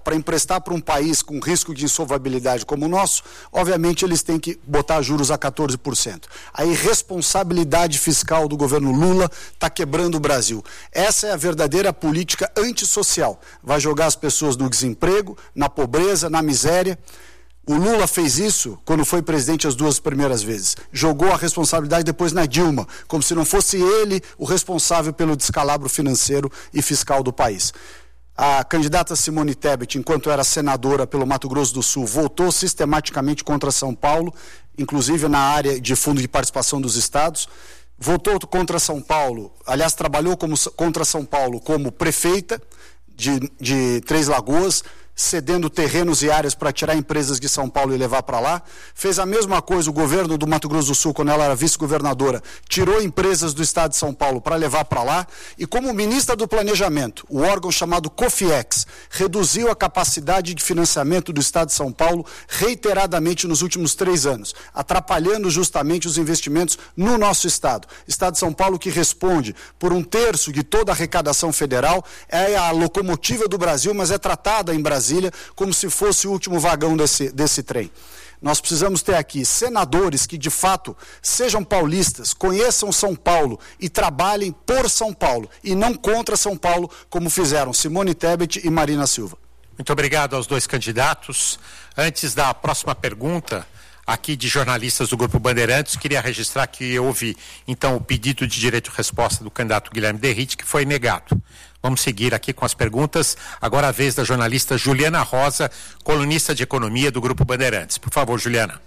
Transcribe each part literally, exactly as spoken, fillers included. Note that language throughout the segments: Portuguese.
para emprestar para um país com risco de insolvabilidade como o nosso, obviamente eles têm que botar juros a quatorze por cento. A irresponsabilidade fiscal do governo Lula está quebrando o Brasil. Essa é a verdadeira política antissocial. Vai jogar as pessoas no desemprego, na pobreza, na miséria. O Lula fez isso quando foi presidente as duas primeiras vezes. Jogou a responsabilidade depois na Dilma, como se não fosse ele o responsável pelo descalabro financeiro e fiscal do país. A candidata Simone Tebet, enquanto era senadora pelo Mato Grosso do Sul, votou sistematicamente contra São Paulo, inclusive na área de fundo de participação dos estados. Votou contra São Paulo, aliás, trabalhou como, contra São Paulo como prefeita de, de Três Lagoas, cedendo terrenos e áreas para tirar empresas de São Paulo e levar para lá. Fez a mesma coisa o governo do Mato Grosso do Sul, quando ela era vice-governadora, tirou empresas do estado de São Paulo para levar para lá, e como ministra do Planejamento, o órgão chamado COFIEX, reduziu a capacidade de financiamento do estado de São Paulo reiteradamente nos últimos três anos, atrapalhando justamente os investimentos no nosso estado. Estado de São Paulo, que responde por um terço de toda a arrecadação federal, é a locomotiva do Brasil, mas é tratada em Brasília como se fosse o último vagão desse, desse trem. Nós precisamos ter aqui senadores que, de fato, sejam paulistas, conheçam São Paulo e trabalhem por São Paulo, e não contra São Paulo, como fizeram Simone Tebet e Marina Silva. Muito obrigado aos dois candidatos. Antes da próxima pergunta, aqui de jornalistas do Grupo Bandeirantes, queria registrar que houve, então, o pedido de direito de resposta do candidato Guilherme Derrite, que foi negado. Vamos seguir aqui com as perguntas. Agora a vez da jornalista Juliana Rosa, colunista de economia do Grupo Bandeirantes. Por favor, Juliana.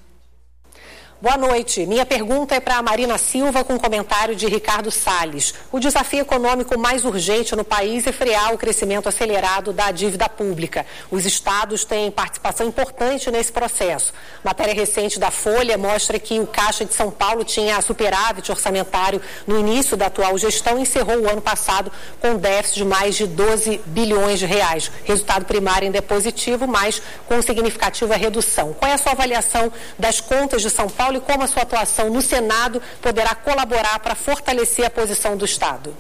Boa noite. Minha pergunta é para a Marina Silva, com comentário de Ricardo Salles. O desafio econômico mais urgente no país é frear o crescimento acelerado da dívida pública. Os estados têm participação importante nesse processo. Matéria recente da Folha mostra que o Caixa de São Paulo tinha superávit orçamentário no início da atual gestão e encerrou o ano passado com déficit de mais de doze bilhões de reais. Resultado primário ainda é positivo, mas com significativa redução. Qual é a sua avaliação das contas de São Paulo e como a sua atuação no Senado poderá colaborar para fortalecer a posição do Estado?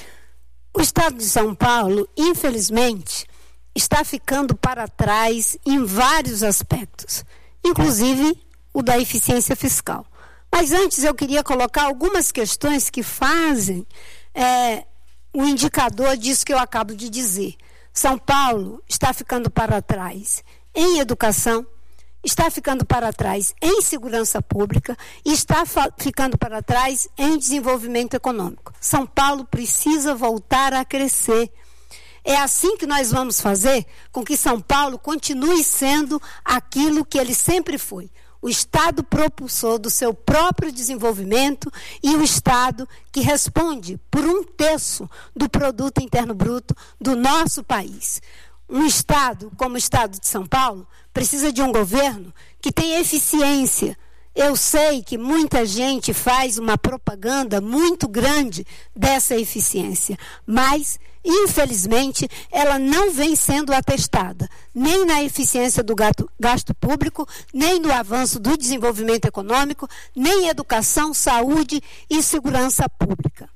O Estado de São Paulo, infelizmente, está ficando para trás em vários aspectos, inclusive o da eficiência fiscal. Mas antes eu queria colocar algumas questões que fazem é, o indicador disso que eu acabo de dizer. São Paulo está ficando para trás em educação, está ficando para trás em segurança pública e está ficando para trás em desenvolvimento econômico. São Paulo precisa voltar a crescer. É assim que nós vamos fazer com que São Paulo continue sendo aquilo que ele sempre foi. O Estado propulsor do seu próprio desenvolvimento e o Estado que responde por um terço do produto interno bruto do nosso país. Um Estado como o Estado de São Paulo precisa de um governo que tenha eficiência. Eu sei que muita gente faz uma propaganda muito grande dessa eficiência, mas, infelizmente, ela não vem sendo atestada, nem na eficiência do gasto, gasto público, nem no avanço do desenvolvimento econômico, nem em educação, saúde e segurança pública.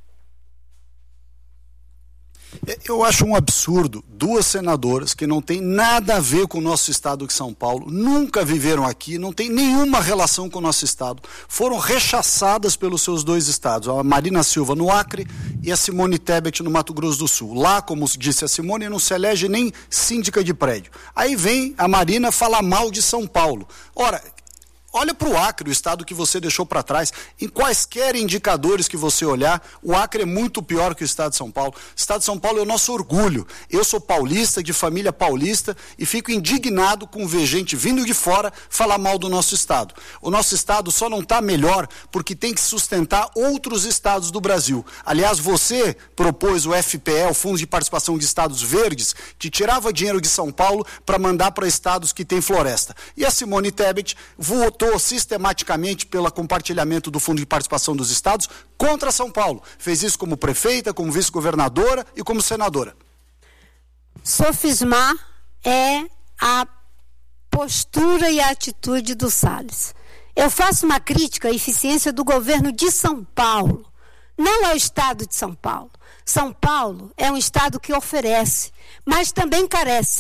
Eu acho um absurdo duas senadoras que não têm nada a ver com o nosso estado de São Paulo, nunca viveram aqui, não tem nenhuma relação com o nosso estado, foram rechaçadas pelos seus dois estados, a Marina Silva no Acre e a Simone Tebet no Mato Grosso do Sul. Lá, como disse a Simone, não se elege nem síndica de prédio. Aí vem a Marina falar mal de São Paulo. Ora, olha para o Acre, o estado que você deixou para trás. Em quaisquer indicadores que você olhar, o Acre é muito pior que o estado de São Paulo. O estado de São Paulo é o nosso orgulho. Eu sou paulista, de família paulista, e fico indignado com ver gente vindo de fora falar mal do nosso estado. O nosso estado só não está melhor porque tem que sustentar outros estados do Brasil. Aliás, você propôs o F P E, o Fundo de Participação de Estados Verdes, que tirava dinheiro de São Paulo para mandar para estados que têm floresta. E a Simone Tebet votou sistematicamente pelo compartilhamento do Fundo de Participação dos Estados contra São Paulo. Fez isso como prefeita, como vice-governadora e como senadora. Sofismar é a postura e a atitude do Salles. Eu faço uma crítica à eficiência do governo de São Paulo, não ao estado de São Paulo. São Paulo é um estado que oferece, mas também carece.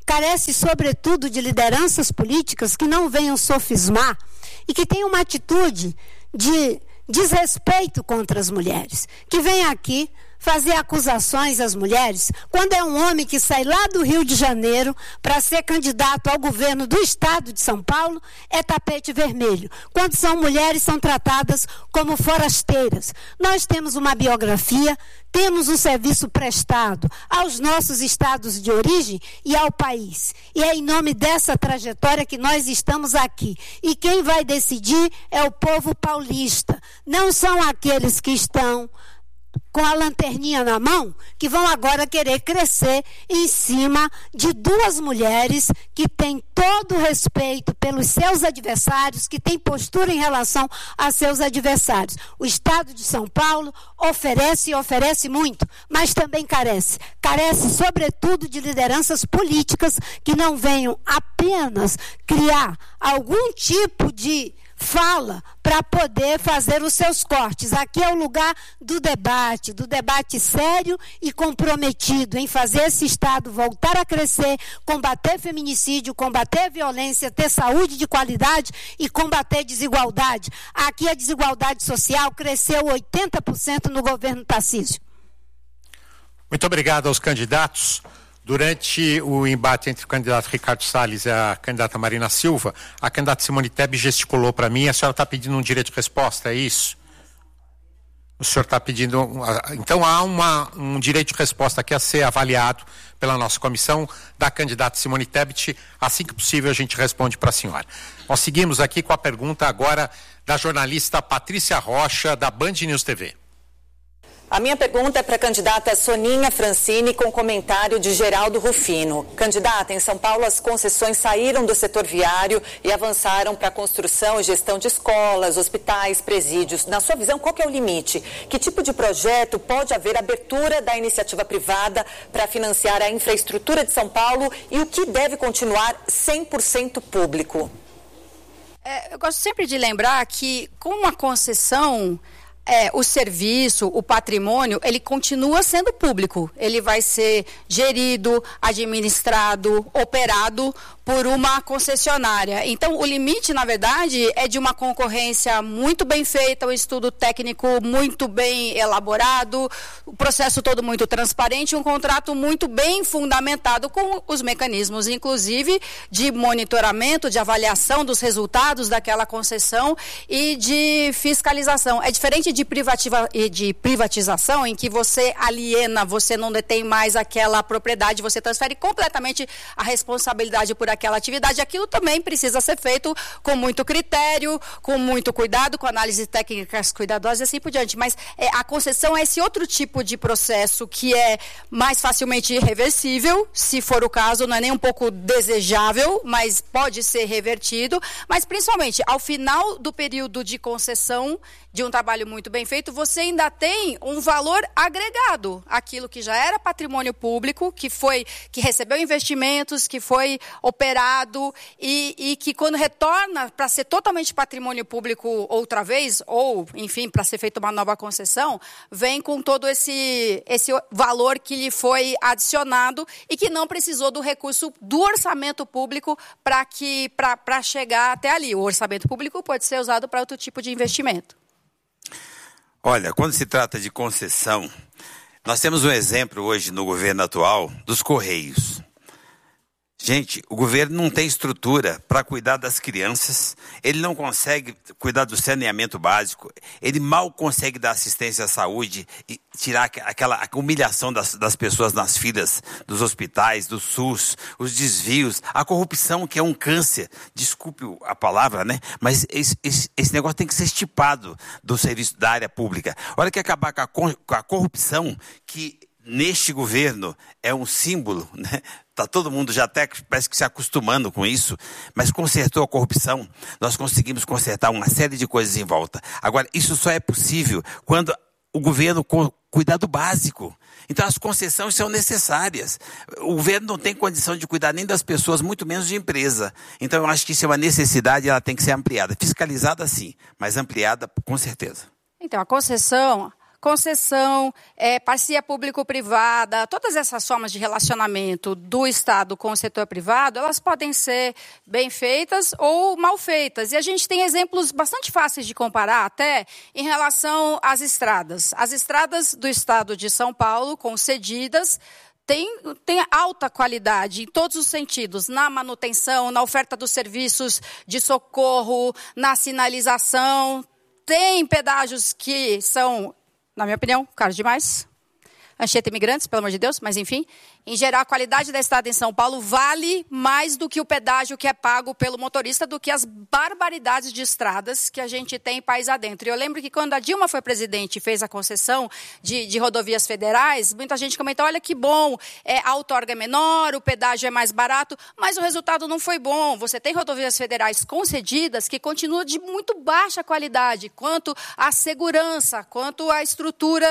carece, sobretudo, de lideranças políticas que não venham sofismar e que tenham uma atitude de desrespeito contra as mulheres, que venham aqui fazer acusações às mulheres, quando é um homem que sai lá do Rio de Janeiro para ser candidato ao governo do estado de São Paulo, é tapete vermelho. Quando são mulheres, são tratadas como forasteiras. Nós temos uma biografia, temos um serviço prestado aos nossos estados de origem e ao país. E é em nome dessa trajetória que nós estamos aqui. E quem vai decidir é o povo paulista. Não são aqueles que estão com a lanterninha na mão, que vão agora querer crescer em cima de duas mulheres que têm todo o respeito pelos seus adversários, que têm postura em relação a seus adversários. O Estado de São Paulo oferece e oferece muito, mas também carece. Carece, sobretudo, de lideranças políticas que não venham apenas criar algum tipo de fala para poder fazer os seus cortes. Aqui é o lugar do debate, do debate sério e comprometido em fazer esse Estado voltar a crescer, combater feminicídio, combater violência, ter saúde de qualidade e combater desigualdade. Aqui a desigualdade social cresceu oitenta por cento no governo Tarcísio. Muito obrigado aos candidatos. Durante o embate entre o candidato Ricardo Salles e a candidata Marina Silva, a candidata Simone Tebet gesticulou para mim, a senhora está pedindo um direito de resposta, é isso? O senhor está pedindo... Então há uma, um direito de resposta aqui a ser avaliado pela nossa comissão da candidata Simone Tebet. Assim que possível a gente responde para a senhora. Nós seguimos aqui com a pergunta agora da jornalista Patrícia Rocha, da Band News T V. A minha pergunta é para a candidata Soninha Francini, com comentário de Geraldo Rufino. Candidata, em São Paulo as concessões saíram do setor viário e avançaram para a construção e gestão de escolas, hospitais, presídios. Na sua visão, qual que é o limite? Que tipo de projeto pode haver abertura da iniciativa privada para financiar a infraestrutura de São Paulo e o que deve continuar cem por cento público? É, eu gosto sempre de lembrar que com uma concessão... É, o serviço, o patrimônio, ele continua sendo público. Ele vai ser gerido, administrado, operado por uma concessionária. Então, o limite, na verdade, é de uma concorrência muito bem feita, um estudo técnico muito bem elaborado, o processo todo muito transparente, um contrato muito bem fundamentado com os mecanismos, inclusive, de monitoramento, de avaliação dos resultados daquela concessão e de fiscalização. É diferente de privativa, de privatização, em que você aliena, você não detém mais aquela propriedade, você transfere completamente a responsabilidade por aquela atividade. Aquilo também precisa ser feito com muito critério, com muito cuidado, com análises técnicas cuidadosas e assim por diante. Mas é, a concessão é esse outro tipo de processo que é mais facilmente reversível, se for o caso, não é nem um pouco desejável, mas pode ser revertido. Mas principalmente, ao final do período de concessão de um trabalho muito bem feito, você ainda tem um valor agregado, aquilo que já era patrimônio público, que foi, que recebeu investimentos, que foi operado e, e que quando retorna para ser totalmente patrimônio público outra vez, ou, enfim, para ser feita uma nova concessão, vem com todo esse, esse valor que lhe foi adicionado e que não precisou do recurso do orçamento público para que, para chegar até ali. O orçamento público pode ser usado para outro tipo de investimento. Olha, quando se trata de concessão, nós temos um exemplo hoje no governo atual dos Correios. Gente, o governo não tem estrutura para cuidar das crianças, ele não consegue cuidar do saneamento básico, ele mal consegue dar assistência à saúde e tirar aquela humilhação das, das pessoas nas filas dos hospitais, do SUS, os desvios, a corrupção que é um câncer, desculpe a palavra, né? Mas esse, esse, esse negócio tem que ser estipado do serviço da área pública. A hora que acabar com a, com a corrupção, que neste governo é um símbolo, né? Está todo mundo já até parece que se acostumando com isso, mas consertou a corrupção, nós conseguimos consertar uma série de coisas em volta. Agora, isso só é possível quando o governo cuidar do básico. Então, as concessões são necessárias. O governo não tem condição de cuidar nem das pessoas, muito menos de empresa. Então, eu acho que isso é uma necessidade e ela tem que ser ampliada. Fiscalizada, sim, mas ampliada, com certeza. Então, a concessão... concessão, é, parceria público-privada, todas essas formas de relacionamento do Estado com o setor privado, elas podem ser bem feitas ou mal feitas. E a gente tem exemplos bastante fáceis de comparar até em relação às estradas. As estradas do Estado de São Paulo, concedidas, Tem, tem alta qualidade em todos os sentidos, na manutenção, na oferta dos serviços de socorro, na sinalização. Tem pedágios que são, na minha opinião, caros demais. Anchieta Imigrantes, pelo amor de Deus, mas enfim. Em geral, a qualidade da estrada em São Paulo vale mais do que o pedágio que é pago pelo motorista, do que as barbaridades de estradas que a gente tem país adentro. E eu lembro que quando a Dilma foi presidente e fez a concessão de, de rodovias federais, muita gente comentou, olha que bom, é, a outorga é menor, o pedágio é mais barato, mas o resultado não foi bom. Você tem rodovias federais concedidas que continuam de muito baixa qualidade, quanto à segurança, quanto à estrutura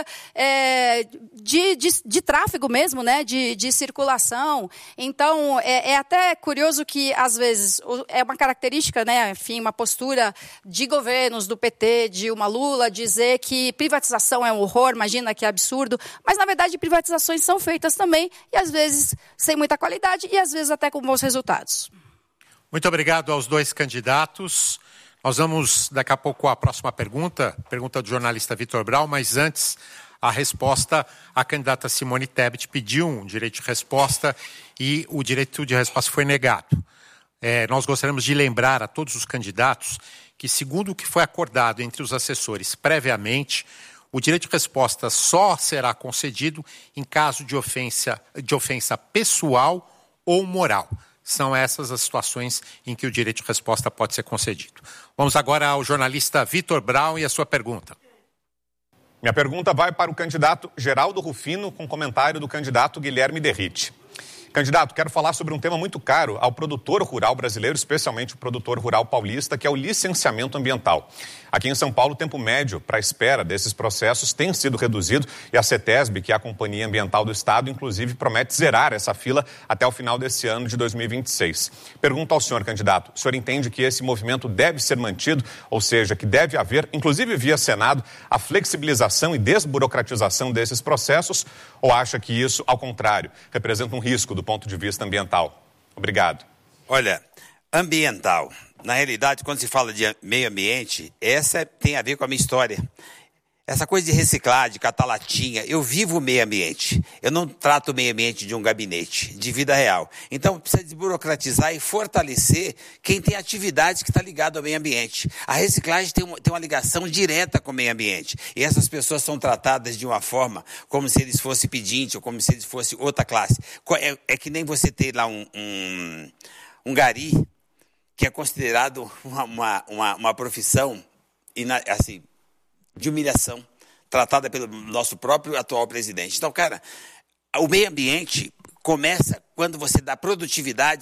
é, de, de, de tráfego mesmo, né, de, de circulação. Então, é, é até curioso que, às vezes, é uma característica, né, enfim, uma postura de governos do P T, de uma Lula, dizer que privatização é um horror, imagina que absurdo, mas, na verdade, privatizações são feitas também, e, às vezes, sem muita qualidade, e, às vezes, até com bons resultados. Muito obrigado aos dois candidatos. Nós vamos, daqui a pouco, à próxima pergunta, pergunta do jornalista Vitor Braun, mas antes... A resposta, a candidata Simone Tebet pediu um direito de resposta e o direito de resposta foi negado. É, nós gostaríamos de lembrar a todos os candidatos que, segundo o que foi acordado entre os assessores previamente, o direito de resposta só será concedido em caso de ofensa, de ofensa pessoal ou moral. São essas as situações em que o direito de resposta pode ser concedido. Vamos agora ao jornalista Vitor Braun e a sua pergunta. Minha pergunta vai para o candidato Geraldo Rufino, com comentário do candidato Guilherme Derrite. Candidato, quero falar sobre um tema muito caro ao produtor rural brasileiro, especialmente o produtor rural paulista, que é o licenciamento ambiental. Aqui em São Paulo, o tempo médio para a espera desses processos tem sido reduzido e a CETESB, que é a Companhia Ambiental do Estado, inclusive promete zerar essa fila até o final desse ano de dois mil e vinte e seis. Pergunto ao senhor, candidato, o senhor entende que esse movimento deve ser mantido, ou seja, que deve haver, inclusive via Senado, a flexibilização e desburocratização desses processos, ou acha que isso, ao contrário, representa um risco do ponto de vista ambiental? Obrigado. Olha, ambiental. Na realidade, quando se fala de meio ambiente, essa tem a ver com a minha história. Essa coisa de reciclar, de catar latinha, eu vivo o meio ambiente. Eu não trato o meio ambiente de um gabinete, de vida real. Então, precisa desburocratizar e fortalecer quem tem atividades que está ligado ao meio ambiente. A reciclagem tem uma, tem uma ligação direta com o meio ambiente. E essas pessoas são tratadas de uma forma como se eles fossem pedinte ou como se eles fossem outra classe. É, é que nem você ter lá um, um, um gari, que é considerado uma, uma, uma, uma profissão, assim, de humilhação, tratada pelo nosso próprio atual presidente. Então, cara, o meio ambiente começa quando você dá produtividade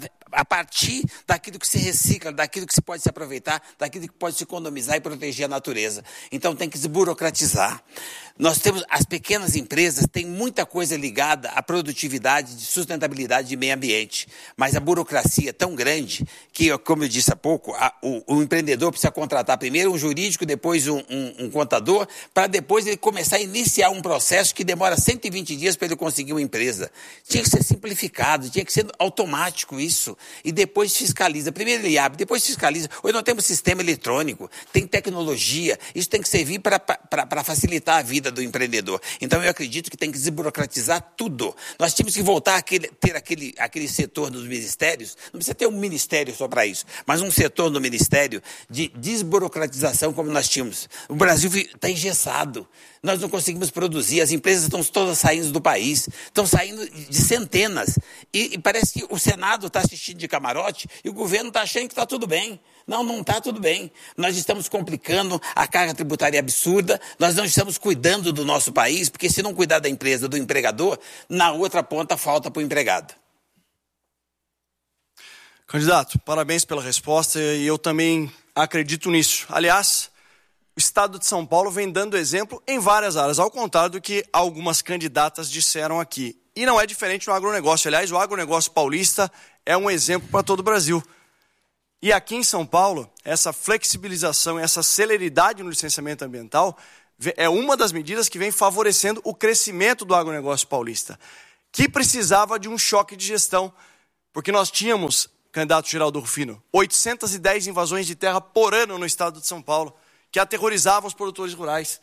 a partir daquilo que se recicla, daquilo que se pode se aproveitar, daquilo que pode se economizar e proteger a natureza. Então, tem que se burocratizar. Nós temos, as pequenas empresas têm muita coisa ligada à produtividade, de sustentabilidade de meio ambiente, mas a burocracia é tão grande que, como eu disse há pouco, a, o, o empreendedor precisa contratar primeiro um jurídico, depois um, um, um contador, para depois ele começar a iniciar um processo que demora cento e vinte dias para ele conseguir uma empresa. Tinha que ser simplificado, tinha que ser automático isso, e depois fiscaliza. Primeiro ele abre, depois fiscaliza. Hoje nós temos sistema eletrônico, tem tecnologia, isso tem que servir para facilitar a vida do empreendedor. Então eu acredito que tem que desburocratizar tudo. Nós tínhamos que voltar a aquele, ter aquele, aquele setor dos ministérios, não precisa ter um ministério só para isso, mas um setor no ministério de desburocratização como nós tínhamos. O Brasil está engessado, nós não conseguimos produzir, as empresas estão todas saindo do país, estão saindo de centenas, e, e parece que o Senado está assistindo de camarote e o governo está achando que está tudo bem. Não, não está tudo bem. Nós estamos complicando a carga tributária absurda, nós não estamos cuidando do nosso país, porque se não cuidar da empresa, do empregador, na outra ponta falta para o empregado. Candidato, parabéns pela resposta e eu também acredito nisso. Aliás, o Estado de São Paulo vem dando exemplo em várias áreas, ao contrário do que algumas candidatas disseram aqui. E não é diferente no agronegócio. Aliás, o agronegócio paulista é um exemplo para todo o Brasil. E aqui em São Paulo, essa flexibilização e essa celeridade no licenciamento ambiental é uma das medidas que vem favorecendo o crescimento do agronegócio paulista, que precisava de um choque de gestão, porque nós tínhamos, candidato Geraldo Rufino, oitocentas e dez invasões de terra por ano no estado de São Paulo, que aterrorizavam os produtores rurais.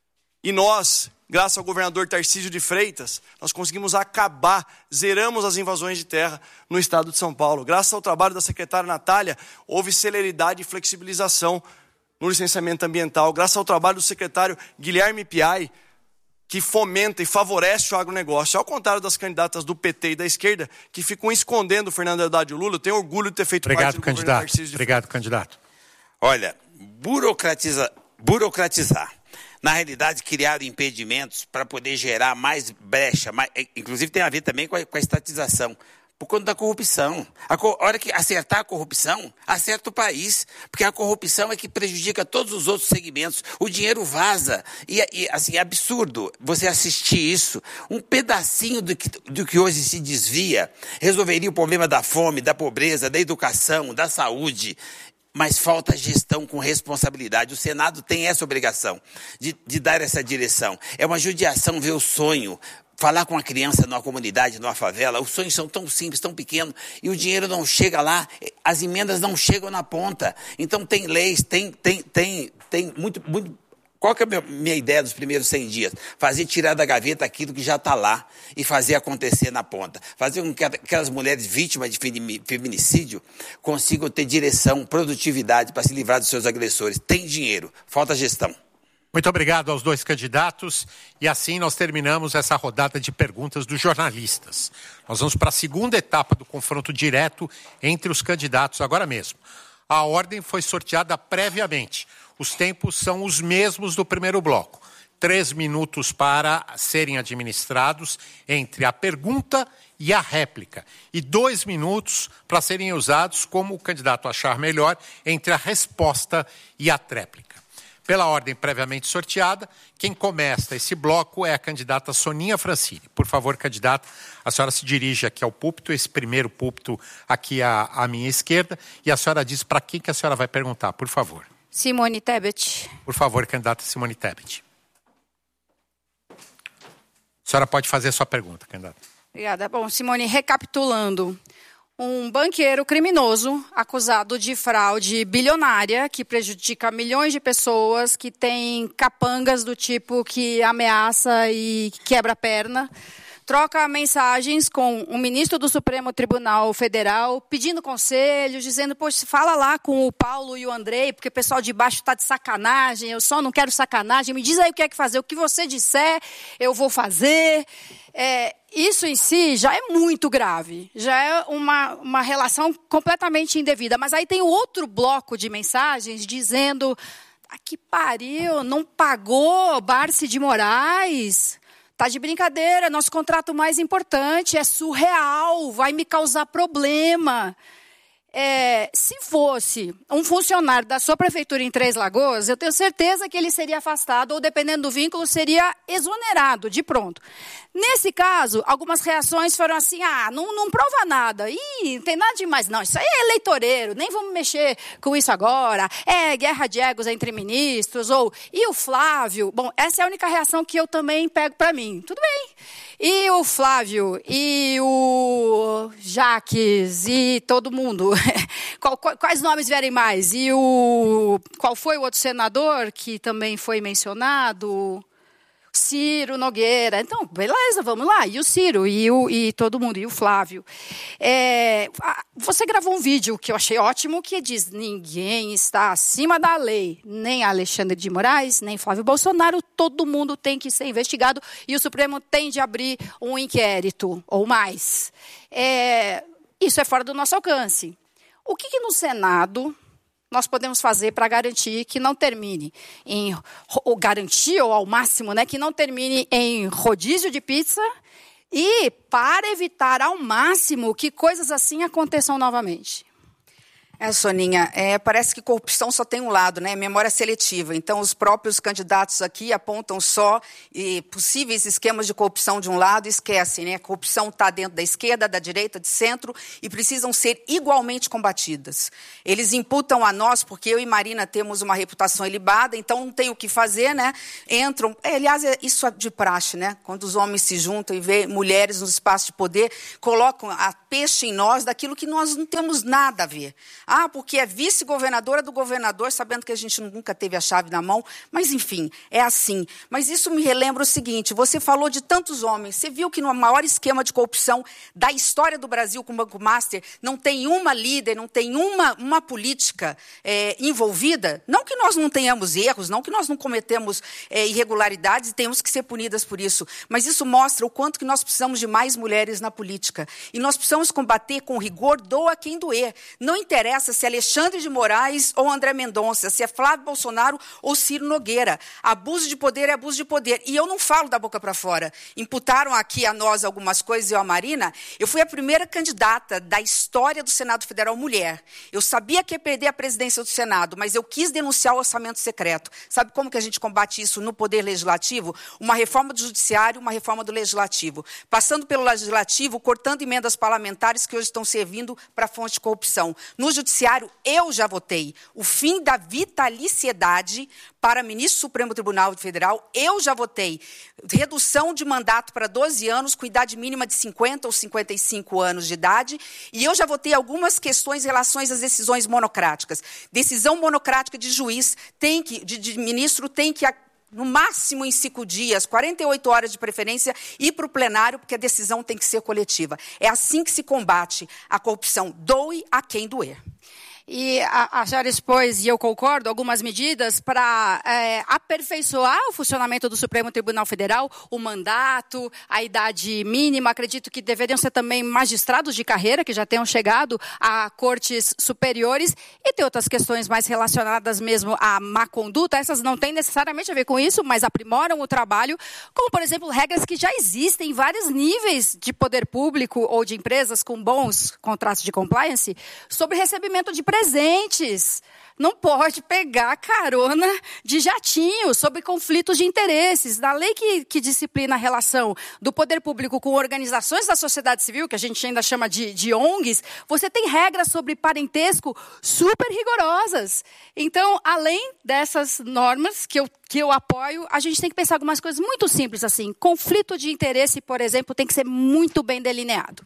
E nós, graças ao governador Tarcísio de Freitas, nós conseguimos acabar, zeramos as invasões de terra no estado de São Paulo. Graças ao trabalho da secretária Natália, houve celeridade e flexibilização no licenciamento ambiental. Graças ao trabalho do secretário Guilherme Piai, que fomenta e favorece o agronegócio. Ao contrário das candidatas do P T e da esquerda, que ficam escondendo o Fernando Haddad e o Lula, eu tenho orgulho de ter feito Obrigado, parte do candidato. governo Tarcísio de Obrigado, Freitas. candidato. Olha, burocratiza, burocratizar. Na realidade, criaram impedimentos para poder gerar mais brecha, mais, inclusive tem a ver também com a, com a estatização, por conta da corrupção. A, a hora que acertar a corrupção, acerta o país, porque a corrupção é que prejudica todos os outros segmentos. O dinheiro vaza, e, e assim, é absurdo você assistir isso. Um pedacinho do que, do que hoje se desvia resolveria o problema da fome, da pobreza, da educação, da saúde. Mas falta gestão com responsabilidade. O Senado tem essa obrigação de, de dar essa direção. É uma judiação ver o sonho, falar com a criança numa comunidade, numa favela. Os sonhos são tão simples, tão pequenos, e o dinheiro não chega lá, as emendas não chegam na ponta. Então tem leis, tem, tem, tem, tem muito, muito... Qual que é a minha, minha ideia dos primeiros cem dias? Fazer tirar da gaveta aquilo que já está lá e fazer acontecer na ponta. Fazer com que aquelas mulheres vítimas de feminicídio consigam ter direção, produtividade para se livrar dos seus agressores. Tem dinheiro, falta gestão. Muito obrigado aos dois candidatos. E assim nós terminamos essa rodada de perguntas dos jornalistas. Nós vamos para a segunda etapa do confronto direto entre os candidatos agora mesmo. A ordem foi sorteada previamente. Os tempos são os mesmos do primeiro bloco. Três minutos para serem administrados entre a pergunta e a réplica. E dois minutos para serem usados como o candidato achar melhor entre a resposta e a tréplica. Pela ordem previamente sorteada, quem começa esse bloco é a candidata Soninha Francini. Por favor, candidata, a senhora se dirige aqui ao púlpito, esse primeiro púlpito aqui à, à minha esquerda, e a senhora diz para quem que a senhora vai perguntar, por favor. Simone Tebet. Por favor, candidata Simone Tebet. A senhora pode fazer a sua pergunta, candidata. Obrigada. Bom, Simone, recapitulando. Um banqueiro criminoso acusado de fraude bilionária que prejudica milhões de pessoas, que tem capangas do tipo que ameaça e quebra a perna, troca mensagens com o ministro do Supremo Tribunal Federal, pedindo conselhos, dizendo, poxa, fala lá com o Paulo e o Andrei, porque o pessoal de baixo está de sacanagem, eu só não quero sacanagem, me diz aí o que é que fazer, o que você disser, eu vou fazer. É, isso em si já é muito grave, já é uma, uma relação completamente indevida. Mas aí tem outro bloco de mensagens dizendo, ah, que pariu, não pagou Barsi de Moraes... Tá de brincadeira, nosso contrato mais importante é surreal, vai me causar problema. É, se fosse um funcionário da sua prefeitura em Três Lagoas, eu tenho certeza que ele seria afastado ou, dependendo do vínculo, seria exonerado de pronto. Nesse caso, algumas reações foram assim, ah, não, não prova nada, ih, não tem nada demais, não, isso aí é eleitoreiro, nem vamos mexer com isso agora, é guerra de egos entre ministros, ou, e o Flávio? Bom, essa é a única reação que eu também pego para mim, tudo bem. E o Flávio, e o Jaques, e todo mundo, qual, quais nomes vierem mais? E o, qual foi o outro senador que também foi mencionado? Ciro Nogueira. Então, beleza, vamos lá. E o Ciro, e, o, e todo mundo, e o Flávio. É, você gravou um vídeo que eu achei ótimo, que diz, ninguém está acima da lei, nem Alexandre de Moraes, nem Flávio Bolsonaro, todo mundo tem que ser investigado e o Supremo tem de abrir um inquérito, ou mais. É, isso é fora do nosso alcance. O que, que no Senado nós podemos fazer para garantir que não termine em, ou garantir, ou ao máximo, né, que não termine em rodízio de pizza e para evitar ao máximo que coisas assim aconteçam novamente? É, Soninha, é, parece que corrupção só tem um lado, né? Memória seletiva. Então, os próprios candidatos aqui apontam só e, possíveis esquemas de corrupção de um lado e esquecem, né? A corrupção está dentro da esquerda, da direita, de centro e precisam ser igualmente combatidas. Eles imputam a nós, porque eu e Marina temos uma reputação ilibada, então não tem o que fazer, né? Entram... É, aliás, é isso de praxe, né? Quando os homens se juntam e vê mulheres no espaço de poder, colocam a peixe em nós daquilo que nós não temos nada a ver. Ah, porque é vice-governadora do governador, sabendo que a gente nunca teve a chave na mão. Mas, enfim, é assim. Mas isso me relembra o seguinte, você falou de tantos homens. Você viu que no maior esquema de corrupção da história do Brasil com o Banco Master, não tem uma líder, não tem uma, uma política é, envolvida? Não que nós não tenhamos erros, não que nós não cometemos é, irregularidades e temos que ser punidas por isso. Mas isso mostra o quanto que nós precisamos de mais mulheres na política. E nós precisamos combater com rigor, doa quem doer. Não interessa se é Alexandre de Moraes ou André Mendonça, se é Flávio Bolsonaro ou Ciro Nogueira. Abuso de poder é abuso de poder. E eu não falo da boca para fora. Imputaram aqui a nós algumas coisas, eu a Marina. Eu fui a primeira candidata da história do Senado Federal mulher. Eu sabia que ia perder a presidência do Senado, mas eu quis denunciar o orçamento secreto. Sabe como que a gente combate isso no Poder Legislativo? Uma reforma do Judiciário, uma reforma do Legislativo. Passando pelo Legislativo, cortando emendas parlamentares que hoje estão servindo para fonte de corrupção. No Judiciário, eu já votei o fim da vitaliciedade para ministro do Supremo Tribunal Federal. Eu já votei redução de mandato para doze anos, com idade mínima de cinquenta ou cinquenta e cinco anos de idade. E eu já votei algumas questões em relação às decisões monocráticas. Decisão monocrática de juiz, tem que, de, de ministro, tem que... no máximo em cinco dias, quarenta e oito horas de preferência, ir para o plenário, porque a decisão tem que ser coletiva. É assim que se combate a corrupção. Doe a quem doer. E a, a senhora expôs, e eu concordo, algumas medidas para é, aperfeiçoar o funcionamento do Supremo Tribunal Federal, o mandato, a idade mínima. Acredito que deveriam ser também magistrados de carreira, que já tenham chegado a cortes superiores, e tem outras questões mais relacionadas mesmo à má conduta. Essas não têm necessariamente a ver com isso, mas aprimoram o trabalho, como, por exemplo, regras que já existem em vários níveis de poder público ou de empresas com bons contratos de compliance, sobre recebimento de presentes. Não pode pegar carona de jatinho sobre conflitos de interesses. Na lei que, que disciplina a relação do poder público com organizações da sociedade civil, que a gente ainda chama de, de O N Gs, você tem regras sobre parentesco super rigorosas. Então, além dessas normas que eu, que eu apoio, a gente tem que pensar algumas coisas muito simples, assim. Conflito de interesse, por exemplo, tem que ser muito bem delineado.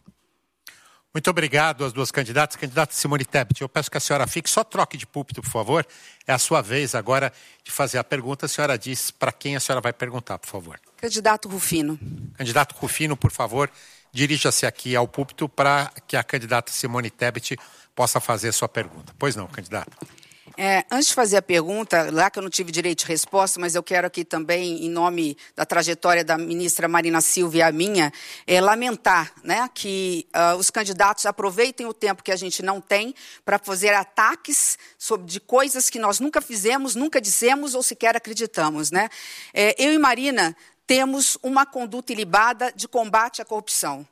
Muito obrigado às duas candidatas. Candidata Simone Tebet, eu peço que a senhora fique, só troque de púlpito, por favor. É a sua vez agora de fazer a pergunta. A senhora diz para quem a senhora vai perguntar, por favor. Candidato Rufino. Candidato Rufino, por favor, dirija-se aqui ao púlpito para que a candidata Simone Tebet possa fazer a sua pergunta. Pois não, candidato. É, antes de fazer a pergunta, lá que eu não tive direito de resposta, mas eu quero aqui também, em nome da trajetória da ministra Marina Silva e a minha, é, lamentar, né, que uh, os candidatos aproveitem o tempo que a gente não tem para fazer ataques sobre, de coisas que nós nunca fizemos, nunca dissemos ou sequer acreditamos. Né? É, eu e Marina temos uma conduta ilibada de combate à corrupção.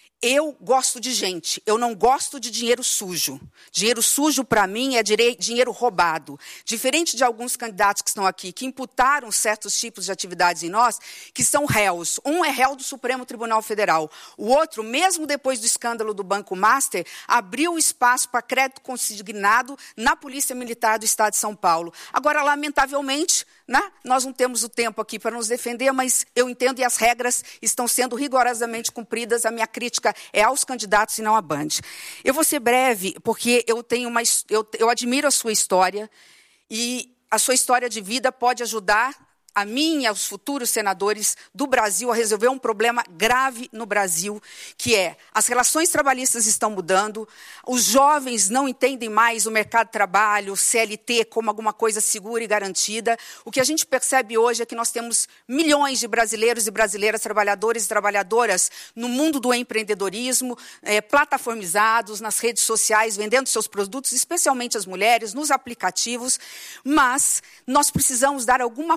Eu gosto de gente, eu não gosto de dinheiro sujo. Dinheiro sujo, para mim, é dinheiro roubado. Diferente de alguns candidatos que estão aqui, que imputaram certos tipos de atividades em nós, que são réus. Um é réu do Supremo Tribunal Federal. O outro, mesmo depois do escândalo do Banco Master, abriu espaço para crédito consignado na Polícia Militar do Estado de São Paulo. Agora, lamentavelmente, né, nós não temos o tempo aqui para nos defender, mas eu entendo e as regras estão sendo rigorosamente cumpridas. A minha crítica é aos candidatos e não à Band. Eu vou ser breve, porque eu tenho uma, eu, eu admiro a sua história e a sua história de vida pode ajudar a mim e aos futuros senadores do Brasil a resolver um problema grave no Brasil, que é as relações trabalhistas estão mudando, os jovens não entendem mais o mercado de trabalho, o C L T, como alguma coisa segura e garantida. O que a gente percebe hoje é que nós temos milhões de brasileiros e brasileiras, trabalhadores e trabalhadoras no mundo do empreendedorismo, é, plataformizados nas redes sociais, vendendo seus produtos, especialmente as mulheres, nos aplicativos, mas nós precisamos dar alguma proteção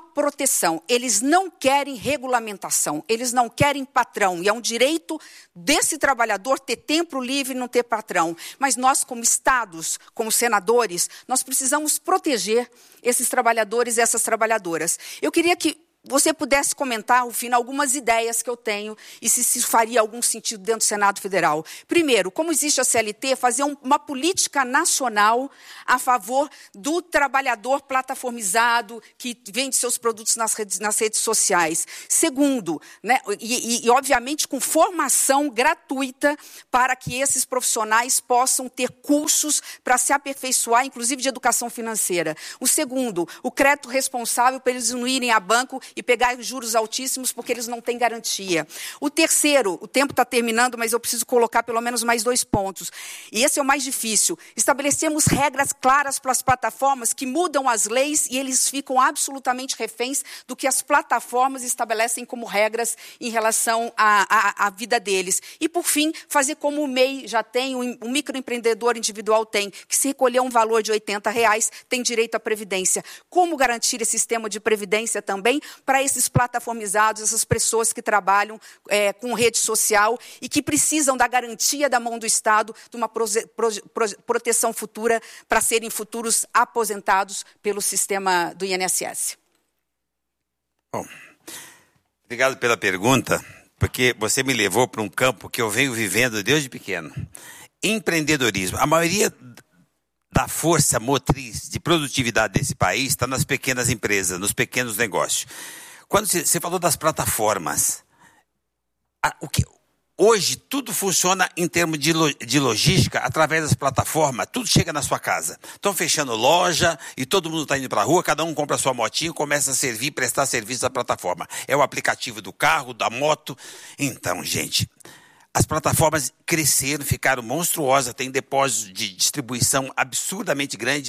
proteção. Eles não querem regulamentação, eles não querem patrão. E é um direito desse trabalhador ter tempo livre e não ter patrão. Mas nós, como estados, como senadores, nós precisamos proteger esses trabalhadores e essas trabalhadoras. Eu queria que você pudesse comentar, ao fim, algumas ideias que eu tenho e se isso faria algum sentido dentro do Senado Federal. Primeiro, como existe a C L T, fazer um, uma política nacional a favor do trabalhador plataformizado que vende seus produtos nas redes, nas redes sociais. Segundo, né, e, e, e, obviamente, com formação gratuita para que esses profissionais possam ter cursos para se aperfeiçoar, inclusive de educação financeira. O segundo, o crédito responsável para eles não irem a banco e pegar juros altíssimos porque eles não têm garantia. O terceiro, o tempo está terminando, mas eu preciso colocar pelo menos mais dois pontos. E esse é o mais difícil. Estabelecemos regras claras para as plataformas que mudam as leis e eles ficam absolutamente reféns do que as plataformas estabelecem como regras em relação à, à, à vida deles. E, por fim, fazer como o M E I já tem, o microempreendedor individual tem, que se recolher um valor de oitenta reais, tem direito à previdência. Como garantir esse sistema de previdência também para esses plataformizados, essas pessoas que trabalham é, com rede social e que precisam da garantia da mão do Estado de uma proze, pro, pro, proteção futura para serem futuros aposentados pelo sistema do I N S S. Bom, obrigado pela pergunta, porque você me levou para um campo que eu venho vivendo desde pequeno. Empreendedorismo. A maioria da força motriz de produtividade desse país está nas pequenas empresas, nos pequenos negócios. Quando você falou das plataformas, a, o que, hoje tudo funciona em termos de, lo, de logística através das plataformas, tudo chega na sua casa. Estão fechando loja e todo mundo está indo para a rua, cada um compra a sua motinha e começa a servir, prestar serviço à plataforma. É o aplicativo do carro, da moto. Então, gente, as plataformas cresceram, ficaram monstruosas, tem depósitos de distribuição absurdamente grandes,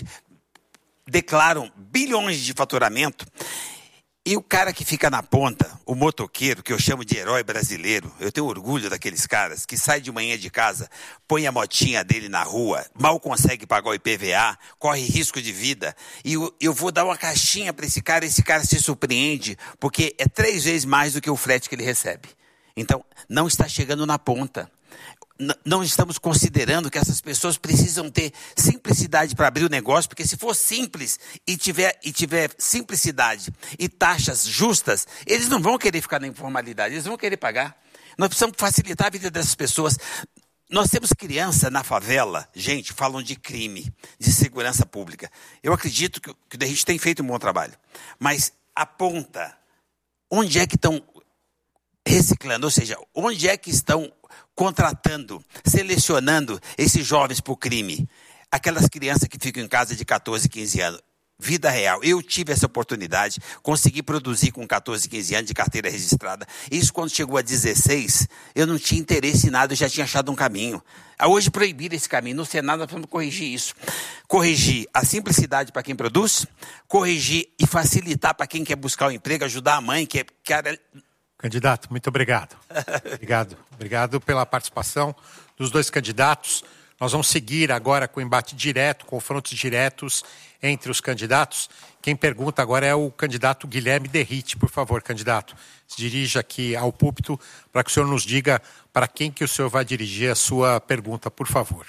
declaram bilhões de faturamento. E o cara que fica na ponta, o motoqueiro, que eu chamo de herói brasileiro, eu tenho orgulho daqueles caras que sai de manhã de casa, põe a motinha dele na rua, mal consegue pagar o I P V A, corre risco de vida, e eu, eu vou dar uma caixinha para esse cara, esse cara se surpreende, porque é três vezes mais do que o frete que ele recebe. Então, não está chegando na ponta. Não estamos considerando que essas pessoas precisam ter simplicidade para abrir o negócio, porque se for simples e tiver, e tiver simplicidade e taxas justas, eles não vão querer ficar na informalidade, eles vão querer pagar. Nós precisamos facilitar a vida dessas pessoas. Nós temos criança na favela, gente, falam de crime, de segurança pública. Eu acredito que, que o D E R I T tem feito um bom trabalho, mas aponta onde é que estão reciclando, ou seja, onde é que estão contratando, selecionando esses jovens para o crime. Aquelas crianças que ficam em casa de catorze, quinze anos. Vida real. Eu tive essa oportunidade, consegui produzir com catorze, quinze anos de carteira registrada. Isso quando chegou a dezesseis, eu não tinha interesse em nada, eu já tinha achado um caminho. Hoje proibiram esse caminho. No Senado nós vamos corrigir isso. Corrigir a simplicidade para quem produz, corrigir e facilitar para quem quer buscar um emprego, ajudar a mãe que quer... Candidato, muito obrigado. Obrigado. Obrigado pela participação dos dois candidatos. Nós vamos seguir agora com o embate direto, confrontos diretos entre os candidatos. Quem pergunta agora é o candidato Guilherme Derrite. Por favor, candidato, se dirija aqui ao púlpito para que o senhor nos diga para quem que o senhor vai dirigir a sua pergunta, por favor.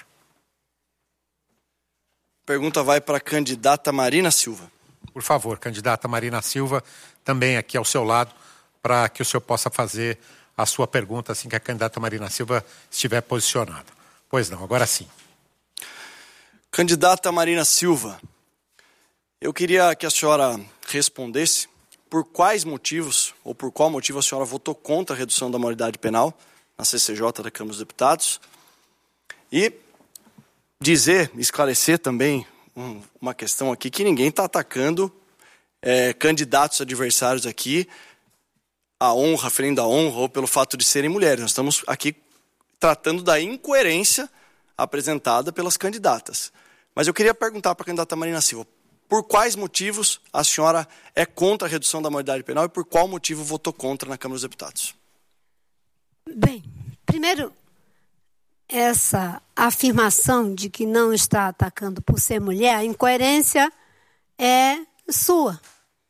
Pergunta vai para a candidata Marina Silva. Por favor, candidata Marina Silva, também aqui ao seu lado, para que o senhor possa fazer a sua pergunta assim que a candidata Marina Silva estiver posicionada. Pois não, agora sim. Candidata Marina Silva, eu queria que a senhora respondesse por quais motivos, ou por qual motivo a senhora votou contra a redução da maioridade penal na C C J da Câmara dos Deputados, e dizer, esclarecer também um, uma questão aqui, que ninguém está atacando é, candidatos adversários aqui, a honra, ferindo a honra, ou pelo fato de serem mulheres. Nós estamos aqui tratando da incoerência apresentada pelas candidatas. Mas eu queria perguntar para a candidata Marina Silva, por quais motivos a senhora é contra a redução da maioridade penal e por qual motivo votou contra na Câmara dos Deputados? Bem, primeiro, essa afirmação de que não está atacando por ser mulher, a incoerência é sua.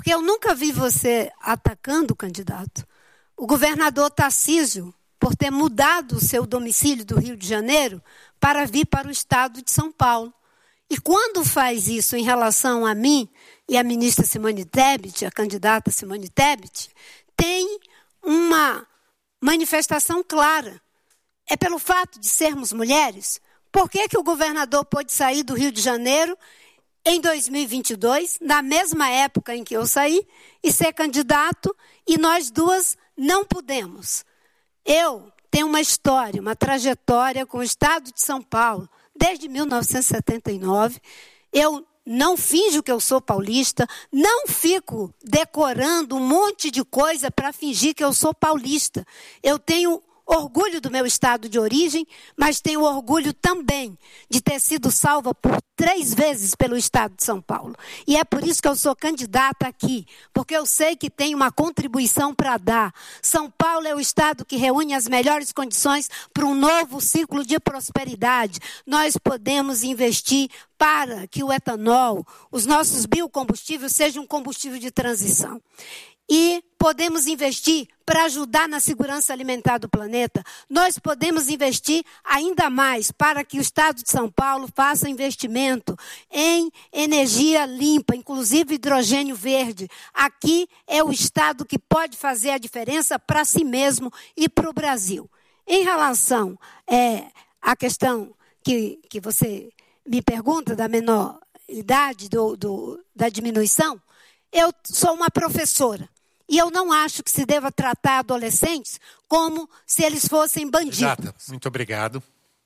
porque eu nunca vi você atacando o candidato. O governador Tarcísio, por ter mudado o seu domicílio do Rio de Janeiro para vir para o estado de São Paulo. E quando faz isso em relação a mim e a ministra Simone Tebet, a candidata Simone Tebet, tem uma manifestação clara. É pelo fato de sermos mulheres. Por que que o governador pôde sair do Rio de Janeiro em dois mil e vinte e dois, na mesma época em que eu saí, e ser candidato, e nós duas não pudemos? Eu tenho uma história, uma trajetória com o estado de São Paulo, desde mil novecentos e setenta e nove. Eu não finjo que eu sou paulista, não fico decorando um monte de coisa para fingir que eu sou paulista. Eu tenho orgulho do meu estado de origem, mas tenho orgulho também de ter sido salva por três vezes pelo estado de São Paulo. E é por isso que eu sou candidata aqui, porque eu sei que tenho uma contribuição para dar. São Paulo é o estado que reúne as melhores condições para um novo ciclo de prosperidade. Nós podemos investir para que o etanol, os nossos biocombustíveis, sejam um combustível de transição. E podemos investir para ajudar na segurança alimentar do planeta. Nós podemos investir ainda mais para que o estado de São Paulo faça investimento em energia limpa, inclusive hidrogênio verde. Aqui é o estado que pode fazer a diferença para si mesmo e para o Brasil. Em relação é, à questão que, que você me pergunta da menor idade, do, do, da diminuição, eu sou uma professora. E eu não acho que se deva tratar adolescentes como se eles fossem bandidos. Candidata, muito obrigado.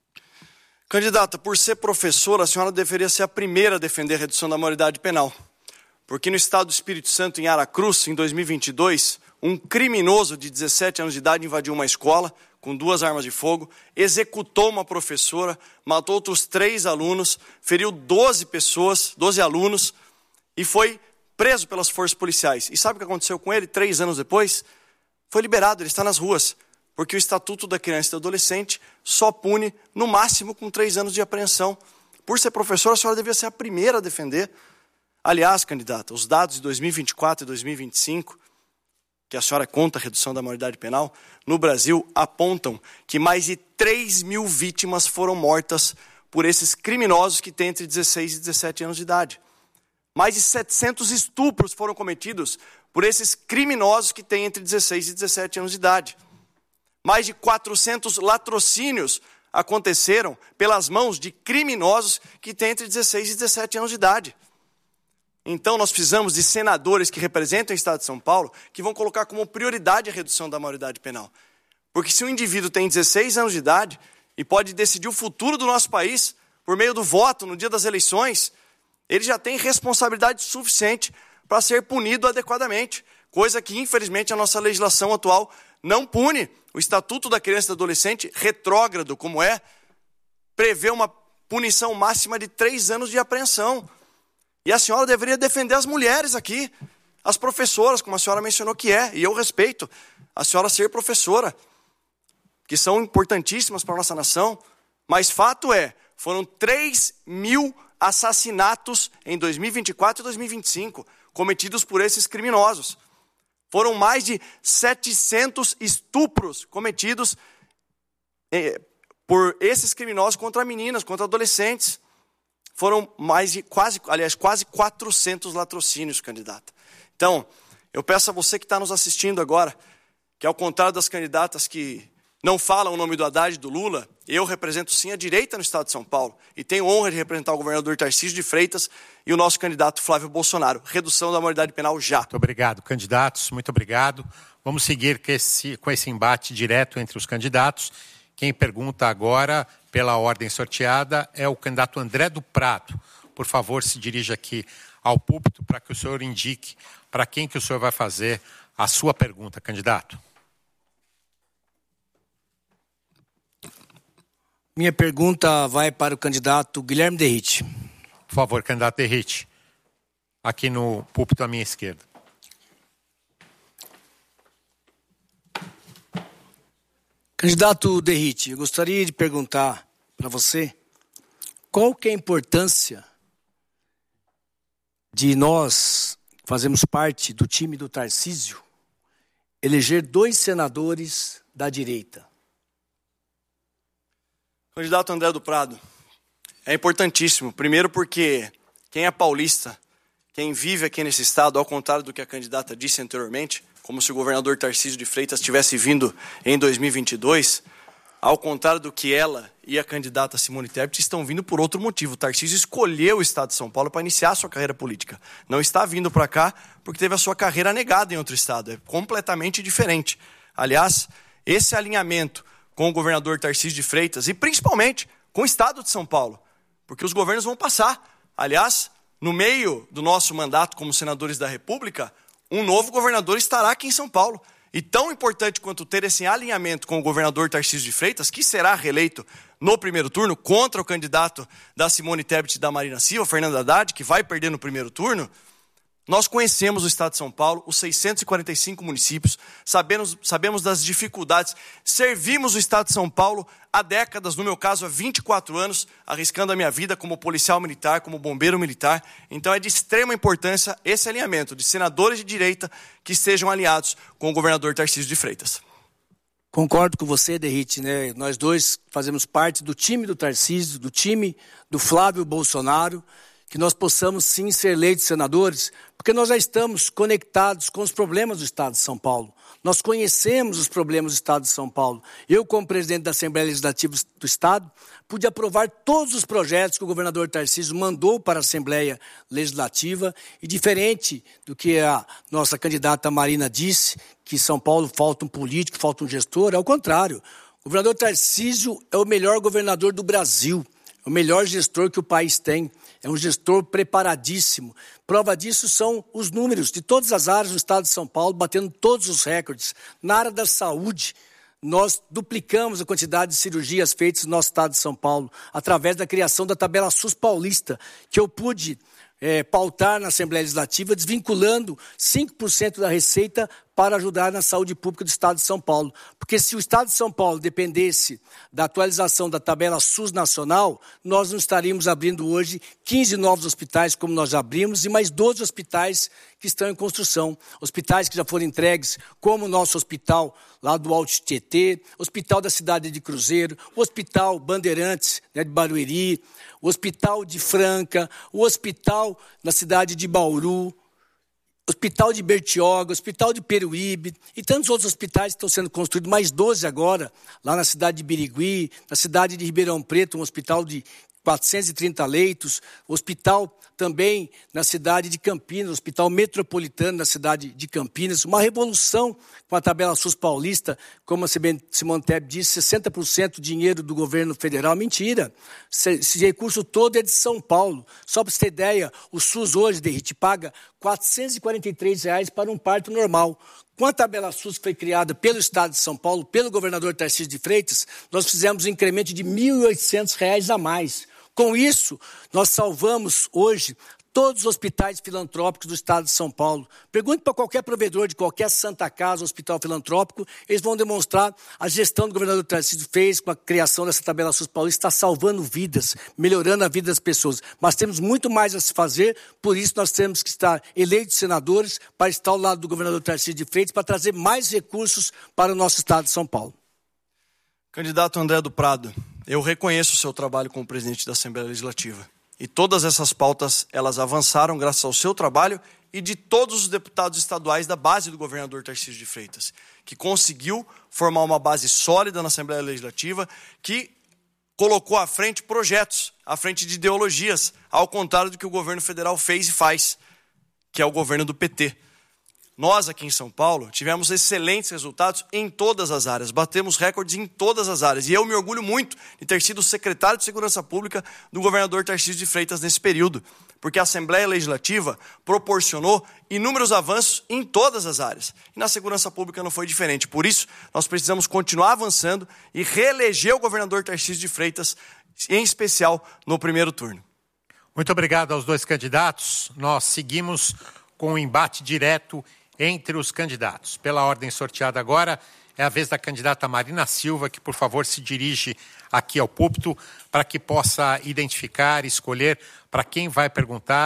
Candidata, por ser professora, a senhora deveria ser a primeira a defender a redução da maioridade penal. Porque no estado do Espírito Santo, em Aracruz, em dois mil e vinte e dois, um criminoso de dezessete anos de idade invadiu uma escola com duas armas de fogo, executou uma professora, matou outros três alunos, feriu doze pessoas, doze alunos, e foi preso pelas forças policiais. E sabe o que aconteceu com ele? Três anos depois, foi liberado, ele está nas ruas. Porque o Estatuto da Criança e do Adolescente só pune, no máximo, com três anos de apreensão. Por ser professora, a senhora devia ser a primeira a defender. Aliás, candidata, os dados de dois mil e vinte e quatro e dois mil e vinte e cinco, que a senhora conta a redução da maioridade penal, no Brasil apontam que mais de três mil vítimas foram mortas por esses criminosos que têm entre dezesseis e dezessete anos de idade. Mais de setecentos estupros foram cometidos por esses criminosos que têm entre dezesseis e dezessete anos de idade. Mais de quatrocentos latrocínios aconteceram pelas mãos de criminosos que têm entre dezesseis e dezessete anos de idade. Então nós precisamos de senadores que representam o estado de São Paulo que vão colocar como prioridade a redução da maioridade penal. Porque se um indivíduo tem dezesseis anos de idade e pode decidir o futuro do nosso país por meio do voto no dia das eleições, ele já tem responsabilidade suficiente para ser punido adequadamente, coisa que, infelizmente, a nossa legislação atual não pune. O Estatuto da Criança e do Adolescente, retrógrado como é, prevê uma punição máxima de três anos de apreensão. E a senhora deveria defender as mulheres aqui, as professoras, como a senhora mencionou que é, e eu respeito a senhora ser professora, que são importantíssimas para a nossa nação, mas fato é, foram três mil assassinatos em dois mil e vinte e quatro e dois mil e vinte e cinco, cometidos por esses criminosos. Foram mais de setecentos estupros cometidos eh, por esses criminosos contra meninas, contra adolescentes. Foram mais de quase, aliás, quase quatrocentos latrocínios, candidata. Então, eu peço a você que está nos assistindo agora, que ao contrário das candidatas que não falam o nome do Haddad e do Lula, eu represento sim a direita no estado de São Paulo e tenho honra de representar o governador Tarcísio de Freitas e o nosso candidato Flávio Bolsonaro. Redução da maioridade penal já. Muito obrigado, candidatos, muito obrigado. Vamos seguir com esse, com esse embate direto entre os candidatos. Quem pergunta agora, pela ordem sorteada, é o candidato André do Prado. Por favor, se dirija aqui ao púlpito para que o senhor indique para quem que o senhor vai fazer a sua pergunta, candidato. Minha pergunta vai para o candidato Guilherme Derrite. Por favor, candidato Derrite, aqui no púlpito à minha esquerda. Candidato Derrite, eu gostaria de perguntar para você qual que é a importância de nós fazemos parte do time do Tarcísio, eleger dois senadores da direita? Candidato André do Prado, é importantíssimo. Primeiro porque quem é paulista, quem vive aqui nesse estado, ao contrário do que a candidata disse anteriormente, como se o governador Tarcísio de Freitas tivesse vindo em dois mil e vinte e dois, ao contrário do que ela e a candidata Simone Tebet estão vindo por outro motivo. O Tarcísio escolheu o estado de São Paulo para iniciar a sua carreira política. Não está vindo para cá porque teve a sua carreira negada em outro estado. É completamente diferente. Aliás, esse alinhamento com o governador Tarcísio de Freitas e principalmente com o estado de São Paulo, porque os governos vão passar. Aliás, no meio do nosso mandato como senadores da República, um novo governador estará aqui em São Paulo. E tão importante quanto ter esse alinhamento com o governador Tarcísio de Freitas, que será reeleito no primeiro turno contra o candidato da Simone Tebet e da Marina Silva, Fernando Haddad, que vai perder no primeiro turno. Nós conhecemos o estado de São Paulo, os seiscentos e quarenta e cinco municípios, sabemos, sabemos das dificuldades, servimos o estado de São Paulo há décadas, no meu caso há vinte e quatro anos, arriscando a minha vida como policial militar, como bombeiro militar. Então é de extrema importância esse alinhamento de senadores de direita que estejam aliados com o governador Tarcísio de Freitas. Concordo com você, Derrite, né? Nós dois fazemos parte do time do Tarcísio, do time do Flávio Bolsonaro, que nós possamos sim ser eleitos senadores, porque nós já estamos conectados com os problemas do Estado de São Paulo. Nós conhecemos os problemas do Estado de São Paulo. Eu, como presidente da Assembleia Legislativa do Estado, pude aprovar todos os projetos que o governador Tarcísio mandou para a Assembleia Legislativa, e diferente do que a nossa candidata Marina disse, que em São Paulo falta um político, falta um gestor, ao contrário. O governador Tarcísio é o melhor governador do Brasil, é o melhor gestor que o país tem. É um gestor preparadíssimo. Prova disso são os números de todas as áreas do estado de São Paulo, batendo todos os recordes. Na área da saúde, nós duplicamos a quantidade de cirurgias feitas no nosso estado de São Paulo, através da criação da tabela SUS paulista, que eu pude é, pautar na Assembleia Legislativa, desvinculando cinco por cento da receita para ajudar na saúde pública do estado de São Paulo. Porque se o estado de São Paulo dependesse da atualização da tabela SUS nacional, nós não estaríamos abrindo hoje quinze novos hospitais, como nós já abrimos, e mais doze hospitais que estão em construção. Hospitais que já foram entregues, como o nosso hospital lá do Alto Tietê, hospital da cidade de Cruzeiro, o hospital Bandeirantes, né, de Barueri, o hospital de Franca, o hospital na cidade de Bauru, Hospital de Bertioga, Hospital de Peruíbe e tantos outros hospitais que estão sendo construídos, mais doze agora, lá na cidade de Birigui, na cidade de Ribeirão Preto, um hospital de quatrocentos e trinta leitos, hospital também na cidade de Campinas, hospital metropolitano na cidade de Campinas, uma revolução com a tabela SUS paulista, como a Simone Tebet disse, sessenta por cento do dinheiro do governo federal. Mentira, esse recurso todo é de São Paulo. Só para você ter ideia, o SUS hoje, Derrite, paga quatrocentos e quarenta e três reais para um parto normal. Com a tabela SUS que foi criada pelo Estado de São Paulo, pelo governador Tarcísio de Freitas, nós fizemos um incremento de mil e oitocentos reais a mais. Com isso, nós salvamos hoje todos os hospitais filantrópicos do Estado de São Paulo. Pergunte para qualquer provedor de qualquer Santa Casa, hospital filantrópico, eles vão demonstrar a gestão do governador Tarcísio fez com a criação dessa tabela SUS paulista, está salvando vidas, melhorando a vida das pessoas. Mas temos muito mais a se fazer, por isso nós temos que estar eleitos senadores para estar ao lado do governador Tarcísio de Freitas, para trazer mais recursos para o nosso Estado de São Paulo. Candidato André do Prado, eu reconheço o seu trabalho como presidente da Assembleia Legislativa. E todas essas pautas, elas avançaram graças ao seu trabalho e de todos os deputados estaduais da base do governador Tarcísio de Freitas, que conseguiu formar uma base sólida na Assembleia Legislativa, que colocou à frente projetos, à frente de ideologias, ao contrário do que o governo federal fez e faz, que é o governo do P T. Nós, aqui em São Paulo, tivemos excelentes resultados em todas as áreas, batemos recordes em todas as áreas. E eu me orgulho muito de ter sido secretário de Segurança Pública do governador Tarcísio de Freitas nesse período, porque a Assembleia Legislativa proporcionou inúmeros avanços em todas as áreas. E na segurança pública não foi diferente. Por isso, nós precisamos continuar avançando e reeleger o governador Tarcísio de Freitas, em especial no primeiro turno. Muito obrigado aos dois candidatos. Nós seguimos com o embate direto entre os candidatos. Pela ordem sorteada agora, é a vez da candidata Marina Silva, que, por favor, se dirige aqui ao púlpito para que possa identificar e escolher para quem vai perguntar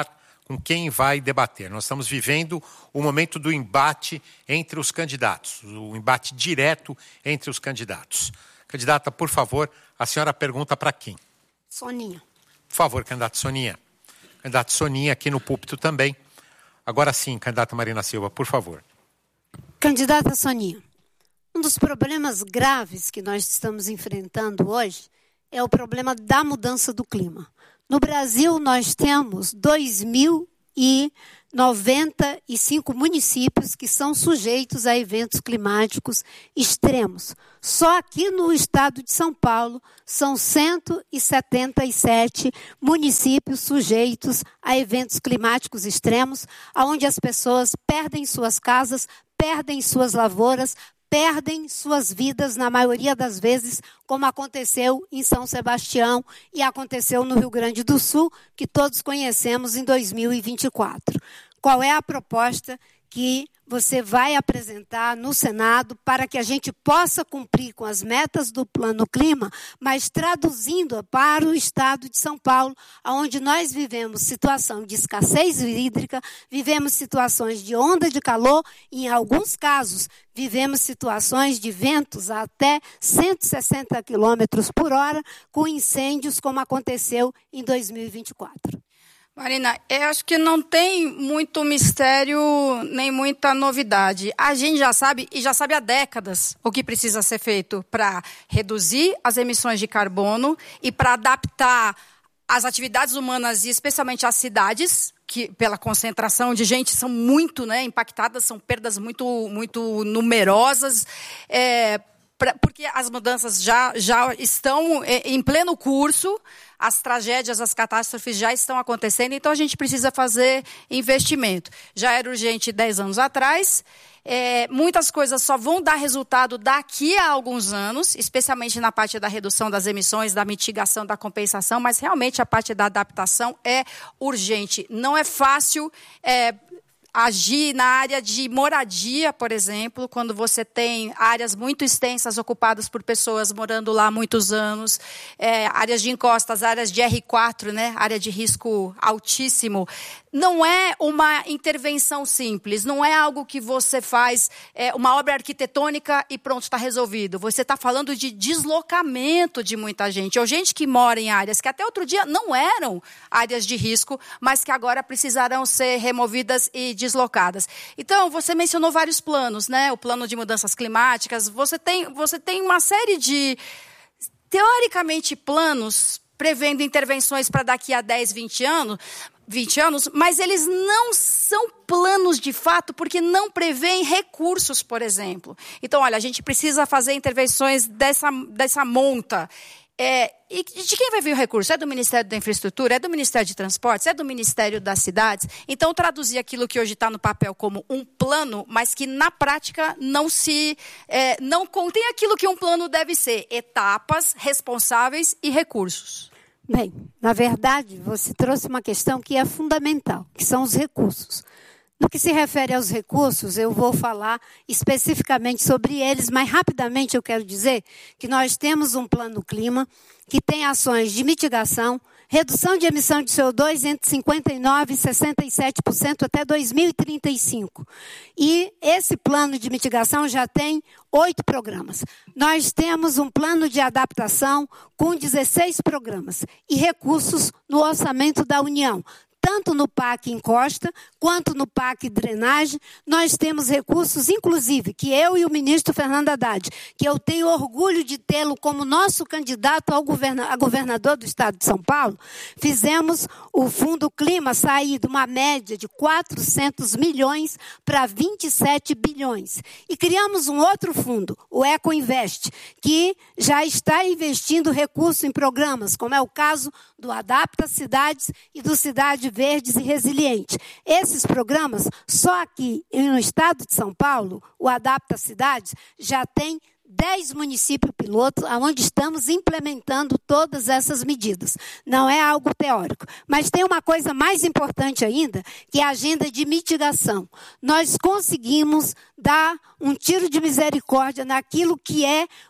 com quem vai debater. Nós estamos vivendo o momento do embate entre os candidatos, o embate direto entre os candidatos. Candidata, por favor, a senhora pergunta para quem? Soninha. Por favor, candidata Soninha. Candidata Soninha aqui no púlpito também. Agora sim, candidata Marina Silva, por favor. Candidata Soninha, um dos problemas graves que nós estamos enfrentando hoje é o problema da mudança do clima. No Brasil, nós temos dois mil e noventa e cinco municípios que são sujeitos a eventos climáticos extremos. Só aqui no estado de São Paulo, são cento e setenta e sete municípios sujeitos a eventos climáticos extremos, onde as pessoas perdem suas casas, perdem suas lavouras, perdem suas vidas, na maioria das vezes, como aconteceu em São Sebastião e aconteceu no Rio Grande do Sul, que todos conhecemos em dois mil e vinte e quatro. Qual é a proposta que você vai apresentar no Senado para que a gente possa cumprir com as metas do Plano Clima, mas traduzindo para o estado de São Paulo, onde nós vivemos situação de escassez hídrica, vivemos situações de onda de calor e, em alguns casos, vivemos situações de ventos a até cento e sessenta quilômetros por hora, com incêndios, como aconteceu em dois mil e vinte e quatro. Marina, eu acho que não tem muito mistério nem muita novidade. A gente já sabe, e já sabe há décadas, o que precisa ser feito para reduzir as emissões de carbono e para adaptar as atividades humanas, e especialmente as cidades, que pela concentração de gente são muito, né, impactadas, são perdas muito, muito numerosas, é, pra, porque as mudanças já, já estão em pleno curso. As tragédias, as catástrofes já estão acontecendo, então a gente precisa fazer investimento. Já era urgente dez anos atrás, é, muitas coisas só vão dar resultado daqui a alguns anos, especialmente na parte da redução das emissões, da mitigação, da compensação, mas realmente a parte da adaptação é urgente. Não é fácil é, agir na área de moradia, por exemplo, quando você tem áreas muito extensas ocupadas por pessoas morando lá há muitos anos, é, áreas de encostas, áreas de R quatro, né, área de risco altíssimo. Não é uma intervenção simples, não é algo que você faz, é, uma obra arquitetônica e pronto, está resolvido. Você está falando de deslocamento de muita gente, ou gente que mora em áreas que até outro dia não eram áreas de risco, mas que agora precisarão ser removidas e deslocadas. Então, você mencionou vários planos, né? O plano de mudanças climáticas, você tem, você tem uma série de, teoricamente, planos prevendo intervenções para daqui a dez, vinte anos, vinte anos, mas eles não são planos de fato, porque não prevêem recursos, por exemplo. Então, olha, a gente precisa fazer intervenções dessa, dessa monta. É, e de quem vai vir o recurso? É do Ministério da Infraestrutura? É do Ministério de Transportes? É do Ministério das Cidades? Então, traduzir aquilo que hoje está no papel como um plano, mas que na prática não se é, não contém aquilo que um plano deve ser: etapas, responsáveis e recursos. Bem, na verdade, você trouxe uma questão que é fundamental, que são os recursos. No que se refere aos recursos, eu vou falar especificamente sobre eles, mas rapidamente eu quero dizer que nós temos um plano clima que tem ações de mitigação, redução de emissão de C O dois entre cinquenta e nove por cento e sessenta e sete por cento até dois mil e trinta e cinco. E esse plano de mitigação já tem oito programas. Nós temos um plano de adaptação com dezesseis programas e recursos no orçamento da União. Tanto no P A C Encosta, quanto no P A C Drenagem, nós temos recursos, inclusive, que eu e o ministro Fernando Haddad, que eu tenho orgulho de tê-lo como nosso candidato ao governa- a governador do estado de São Paulo, fizemos o Fundo Clima sair de uma média de quatrocentos milhões para vinte e sete bilhões. E criamos um outro fundo, o Ecoinvest, que já está investindo recursos em programas, como é o caso do Adapta Cidades e do Cidade Verdes e Resiliente. Esses programas, só aqui no estado de São Paulo, o Adapta Cidades já tem dez municípios pilotos, onde estamos implementando todas essas medidas. Não é algo teórico. Mas tem uma coisa mais importante ainda, que é a agenda de mitigação. Nós conseguimos dar um tiro de misericórdia naquilo que é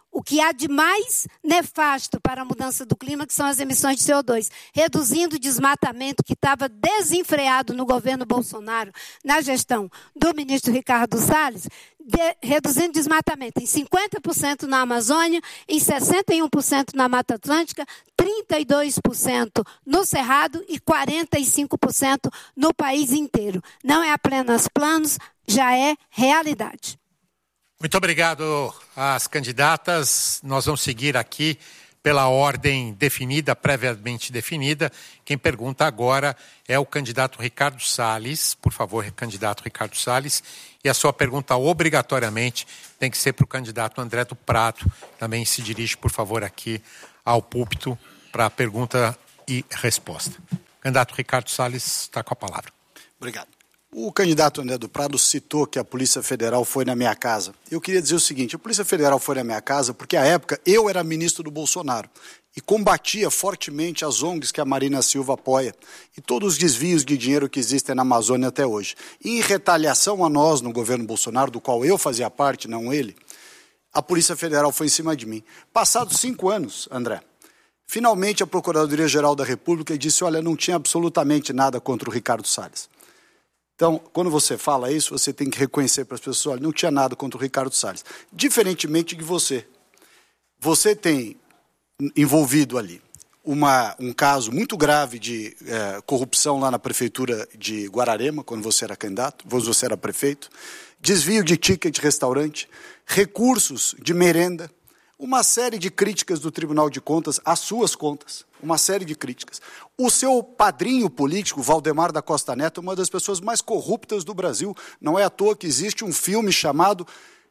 o que há de mais nefasto para a mudança do clima, que são as emissões de C O dois, reduzindo o desmatamento que estava desenfreado no governo Bolsonaro, na gestão do ministro Ricardo Salles, de, reduzindo desmatamento em cinquenta por cento na Amazônia, em sessenta e um por cento na Mata Atlântica, trinta e dois por cento no Cerrado e quarenta e cinco por cento no país inteiro. Não é apenas planos, já é realidade. Muito obrigado às candidatas. Nós vamos seguir aqui pela ordem definida, previamente definida. Quem pergunta agora é o candidato Ricardo Salles. Por favor, candidato Ricardo Salles. E a sua pergunta, obrigatoriamente, tem que ser para o candidato André do Prado. Também se dirige, por favor, aqui ao púlpito para a pergunta e resposta. Candidato Ricardo Salles está com a palavra. Obrigado. O candidato André do Prado citou que a Polícia Federal foi na minha casa. Eu queria dizer o seguinte, a Polícia Federal foi na minha casa porque, à época, eu era ministro do Bolsonaro e combatia fortemente as O N Gs que a Marina Silva apoia e todos os desvios de dinheiro que existem na Amazônia até hoje. E, em retaliação a nós, no governo Bolsonaro, do qual eu fazia parte, não ele, a Polícia Federal foi em cima de mim. Passados cinco anos, André, finalmente a Procuradoria-Geral da República disse, olha, não tinha absolutamente nada contra o Ricardo Salles. Então, quando você fala isso, você tem que reconhecer para as pessoas, olha, não tinha nada contra o Ricardo Salles. Diferentemente de você. Você tem envolvido ali uma, um caso muito grave de eh, corrupção lá na prefeitura de Guararema, quando você era candidato, quando você era prefeito, desvio de ticket de restaurante, recursos de merenda, uma série de críticas do Tribunal de Contas às suas contas, uma série de críticas. O seu padrinho político, Valdemar da Costa Neto, é uma das pessoas mais corruptas do Brasil. Não é à toa que existe um filme chamado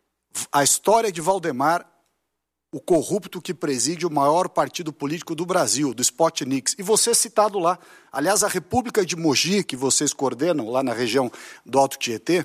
A História de Valdemar, o corrupto que preside o maior partido político do Brasil, do Spotnix. E você é citado lá. Aliás, a República de Mogi, que vocês coordenam lá na região do Alto Tietê,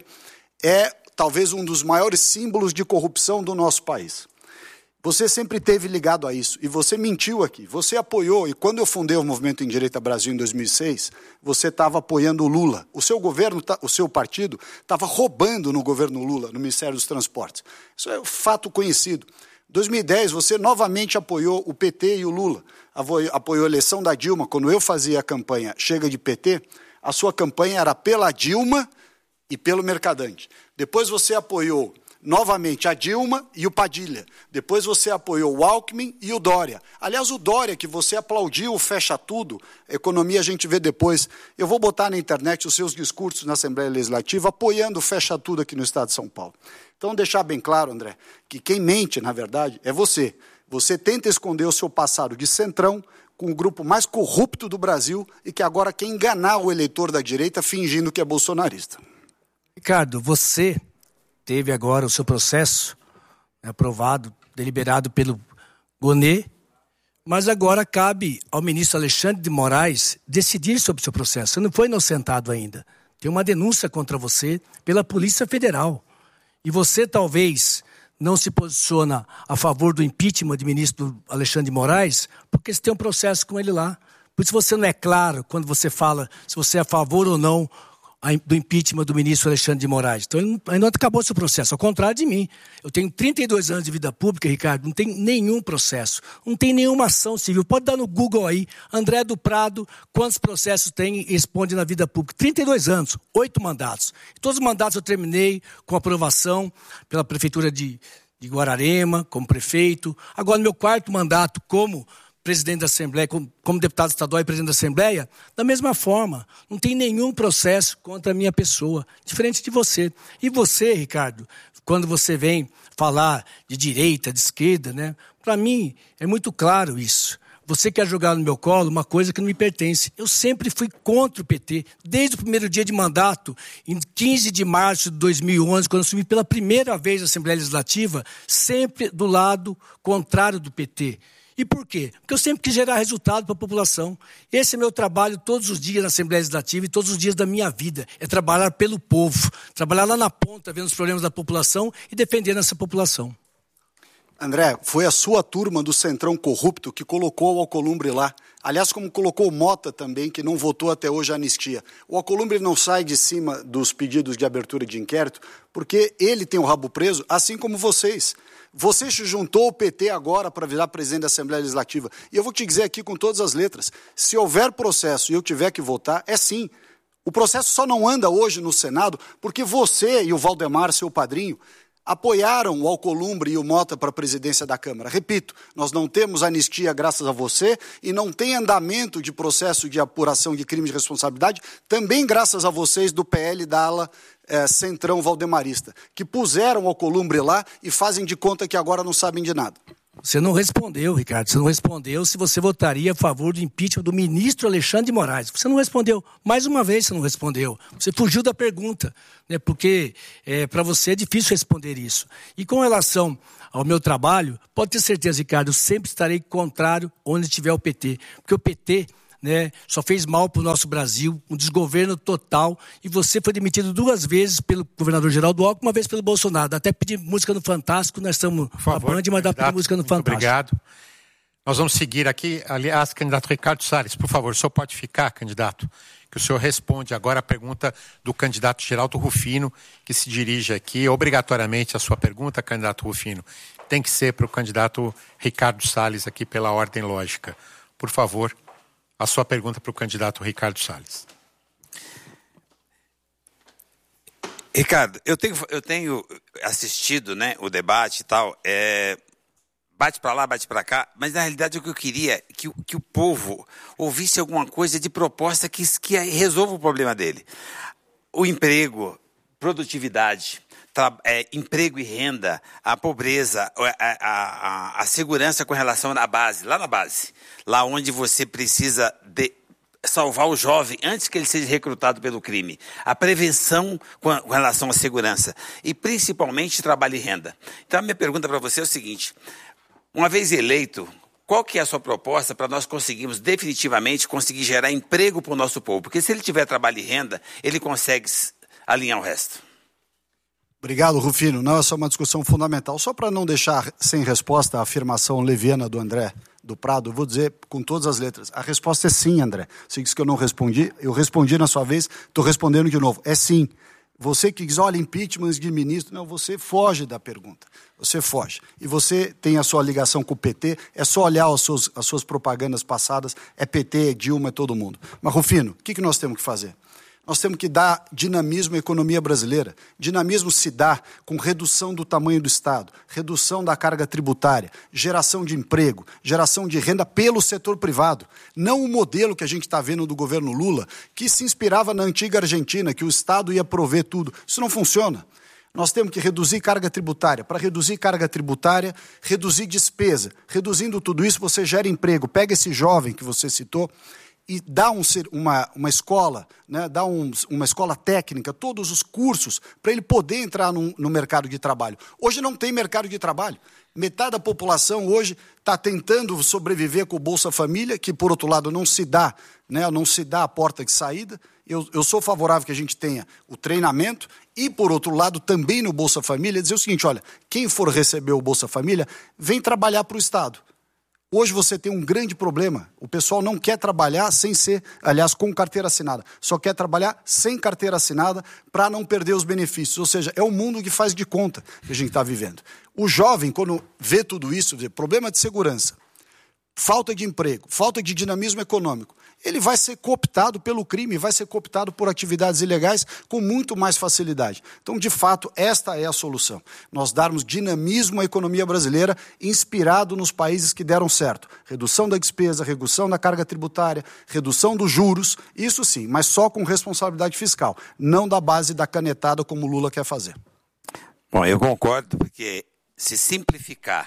é talvez um dos maiores símbolos de corrupção do nosso país. Você sempre esteve ligado a isso, e você mentiu aqui, você apoiou, e quando eu fundei o Movimento em Direita Brasil em dois mil e seis, você estava apoiando o Lula. O seu governo, o seu partido, estava roubando no governo Lula, no Ministério dos Transportes. Isso é um fato conhecido. Em dois mil e dez, você novamente apoiou o P T e o Lula, apoiou a eleição da Dilma. Quando eu fazia a campanha Chega de P T, a sua campanha era pela Dilma e pelo Mercadante. Depois você apoiou novamente a Dilma e o Padilha. Depois você apoiou o Alckmin e o Dória. Aliás, o Dória, que você aplaudiu, fecha tudo, economia a gente vê depois. Eu vou botar na internet os seus discursos na Assembleia Legislativa apoiando o fecha tudo aqui no Estado de São Paulo. Então, deixar bem claro, André, que quem mente, na verdade, é você. Você tenta esconder o seu passado de centrão com o grupo mais corrupto do Brasil e que agora quer enganar o eleitor da direita fingindo que é bolsonarista. Ricardo, você teve agora o seu processo aprovado, deliberado pelo Gonet, mas agora cabe ao ministro Alexandre de Moraes decidir sobre o seu processo. Você não foi inocentado ainda. Tem uma denúncia contra você pela Polícia Federal. E você talvez não se posiciona a favor do impeachment do ministro Alexandre de Moraes porque você tem um processo com ele lá. Por isso você não é claro quando você fala se você é a favor ou não do impeachment do ministro Alexandre de Moraes. Então, ainda não acabou seu processo, ao contrário de mim. Eu tenho trinta e dois anos de vida pública, Ricardo, não tem nenhum processo, não tem nenhuma ação civil. Pode dar no Google aí, André do Prado, quantos processos tem e responde na vida pública. trinta e dois anos, oito mandatos. Todos os mandatos eu terminei com aprovação pela Prefeitura de, de Guararema, como prefeito. Agora, no meu quarto mandato como presidente da Assembleia, como, como deputado estadual e presidente da Assembleia, da mesma forma, não tem nenhum processo contra a minha pessoa, diferente de você. E você, Ricardo, quando você vem falar de direita, de esquerda, né? Para mim é muito claro isso. Você quer jogar no meu colo uma coisa que não me pertence. Eu sempre fui contra o P T, desde o primeiro dia de mandato, em quinze de março de dois mil e onze, quando eu assumi pela primeira vez a Assembleia Legislativa, sempre do lado contrário do P T. E por quê? Porque eu sempre quis gerar resultado para a população. Esse é meu trabalho todos os dias na Assembleia Legislativa e todos os dias da minha vida. É trabalhar pelo povo, trabalhar lá na ponta, vendo os problemas da população e defendendo essa população. André, foi a sua turma do Centrão corrupto que colocou o Alcolumbre lá. Aliás, como colocou o Mota também, que não votou até hoje a anistia. O Alcolumbre não sai de cima dos pedidos de abertura de inquérito porque ele tem o rabo preso, assim como vocês. Você se juntou ao P T agora para virar presidente da Assembleia Legislativa. E eu vou te dizer aqui com todas as letras, se houver processo e eu tiver que votar, é sim. O processo só não anda hoje no Senado porque você e o Valdemar, seu padrinho, apoiaram o Alcolumbre e o Mota para a presidência da Câmara. Repito, nós não temos anistia graças a você e não tem andamento de processo de apuração de crime de responsabilidade, também graças a vocês do P L da ala é, Centrão Valdemarista, que puseram o Alcolumbre lá e fazem de conta que agora não sabem de nada. Você não respondeu, Ricardo, você não respondeu se você votaria a favor do impeachment do ministro Alexandre de Moraes. Você não respondeu. Mais uma vez você não respondeu. Você fugiu da pergunta, né? Porque é, para você é difícil responder isso. E com relação ao meu trabalho, pode ter certeza, Ricardo, eu sempre estarei contrário onde estiver o P T. Porque o P T... né, só fez mal para o nosso Brasil, um desgoverno total, e você foi demitido duas vezes pelo governador Geraldo Alckmin, uma vez pelo Bolsonaro. Até pedir música no Fantástico, nós estamos na Band, mas dá para pedir música no Fantástico. Obrigado. Nós vamos seguir aqui, aliás, candidato Ricardo Salles, por favor, o senhor pode ficar, candidato, que o senhor responde agora a pergunta do candidato Geraldo Rufino, que se dirige aqui, obrigatoriamente a sua pergunta, candidato Rufino, tem que ser para o candidato Ricardo Salles aqui pela ordem lógica. Por favor, a sua pergunta para o candidato Ricardo Salles. Ricardo, eu tenho, eu tenho assistido, né, o debate e tal, é, bate para lá, bate para cá, mas na realidade o que eu queria é que, que o povo ouvisse alguma coisa de proposta que, que resolva o problema dele. O emprego, produtividade, tra, é, emprego e renda, a pobreza, a, a, a, a segurança com relação à base, lá na base, lá onde você precisa de salvar o jovem antes que ele seja recrutado pelo crime, a prevenção com, com relação à segurança e principalmente trabalho e renda. Então a minha pergunta para você é o seguinte, uma vez eleito, qual que é a sua proposta para nós conseguirmos definitivamente conseguir gerar emprego para o nosso povo? Porque se ele tiver trabalho e renda, ele consegue alinhar o resto. Obrigado, Rufino. Não, essa é uma discussão fundamental. Só para não deixar sem resposta a afirmação leviana do André do Prado, eu vou dizer com todas as letras. A resposta é sim, André. Você disse que eu não respondi, eu respondi na sua vez, estou respondendo de novo. É sim. Você que diz, olha, impeachment de ministro, não, você foge da pergunta. Você foge. E você tem a sua ligação com o P T, é só olhar as suas, as suas propagandas passadas, é P T, é Dilma, é todo mundo. Mas, Rufino, o que, que nós temos que fazer? Nós temos que dar dinamismo à economia brasileira. Dinamismo se dá com redução do tamanho do Estado, redução da carga tributária, geração de emprego, geração de renda pelo setor privado. Não o modelo que a gente está vendo do governo Lula, que se inspirava na antiga Argentina, que o Estado ia prover tudo. Isso não funciona. Nós temos que reduzir carga tributária. Para reduzir carga tributária, reduzir despesa. Reduzindo tudo isso, você gera emprego. Pega esse jovem que você citou e dá um, uma, uma escola, né, dá um, uma escola técnica, todos os cursos, para ele poder entrar no, no mercado de trabalho. Hoje não tem mercado de trabalho. Metade da população hoje está tentando sobreviver com o Bolsa Família, que, por outro lado, não se dá, né, não se dá a porta de saída. Eu, eu sou favorável que a gente tenha o treinamento e, por outro lado, também no Bolsa Família, dizer o seguinte, olha, quem for receber o Bolsa Família, vem trabalhar para o Estado. Hoje você tem um grande problema. O pessoal não quer trabalhar sem ser, aliás, com carteira assinada. Só quer trabalhar sem carteira assinada para não perder os benefícios. Ou seja, é o mundo que faz de conta que a gente está vivendo. O jovem, quando vê tudo isso, vê problema de segurança, falta de emprego, falta de dinamismo econômico, ele vai ser cooptado pelo crime, vai ser cooptado por atividades ilegais com muito mais facilidade. Então, de fato, esta é a solução. Nós darmos dinamismo à economia brasileira inspirado nos países que deram certo. Redução da despesa, redução da carga tributária, redução dos juros, isso sim, mas só com responsabilidade fiscal, não da base da canetada como o Lula quer fazer. Bom, eu concordo, porque se simplificar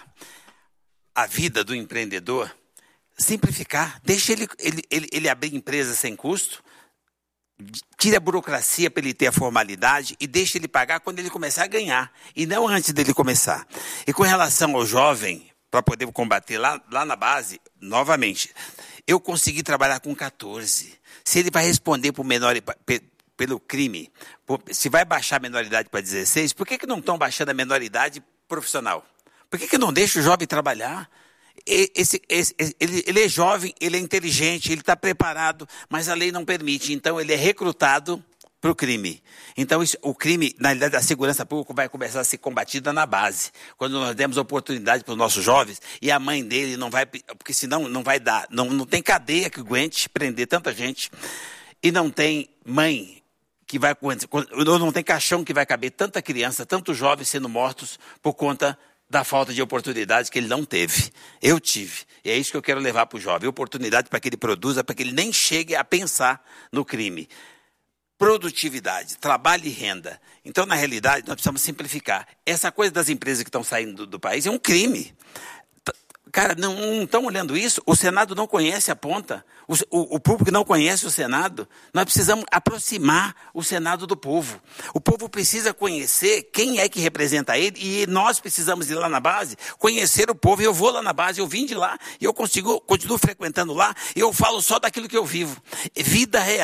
a vida do empreendedor, simplificar, deixa ele, ele, ele, ele abrir empresa sem custo, tira a burocracia para ele ter a formalidade e deixa ele pagar quando ele começar a ganhar, e não antes dele começar. E com relação ao jovem, para poder combater lá, lá na base, novamente, eu consegui trabalhar com catorze. Se ele vai responder por menor, pelo crime, por, se vai baixar a menoridade para dezesseis, por que, que não estão baixando a menoridade profissional? Por que que não deixa o jovem trabalhar? Esse, esse, ele, ele é jovem, ele é inteligente, ele está preparado, mas a lei não permite. Então, ele é recrutado para o crime. Então, isso, o crime, na realidade, a segurança pública vai começar a ser combatida na base. Quando nós demos oportunidade para os nossos jovens e a mãe dele não vai, porque senão não vai dar, não, não tem cadeia que aguente prender tanta gente e não tem mãe que vai, não tem caixão que vai caber tanta criança, tantos jovens sendo mortos por conta da falta de oportunidade que ele não teve. Eu tive. E é isso que eu quero levar para o jovem. Oportunidade para que ele produza, para que ele nem chegue a pensar no crime. Produtividade, trabalho e renda. Então, na realidade, nós precisamos simplificar. Essa coisa das empresas que estão saindo do, do país é um crime. Cara, não estão olhando isso? O Senado não conhece a ponta. O, o, o público não conhece o Senado. Nós precisamos aproximar o Senado do povo. O povo precisa conhecer quem é que representa ele e nós precisamos ir lá na base, conhecer o povo. Eu vou lá na base, eu vim de lá e eu consigo, continuo frequentando lá e eu falo só daquilo que eu vivo. Vida real.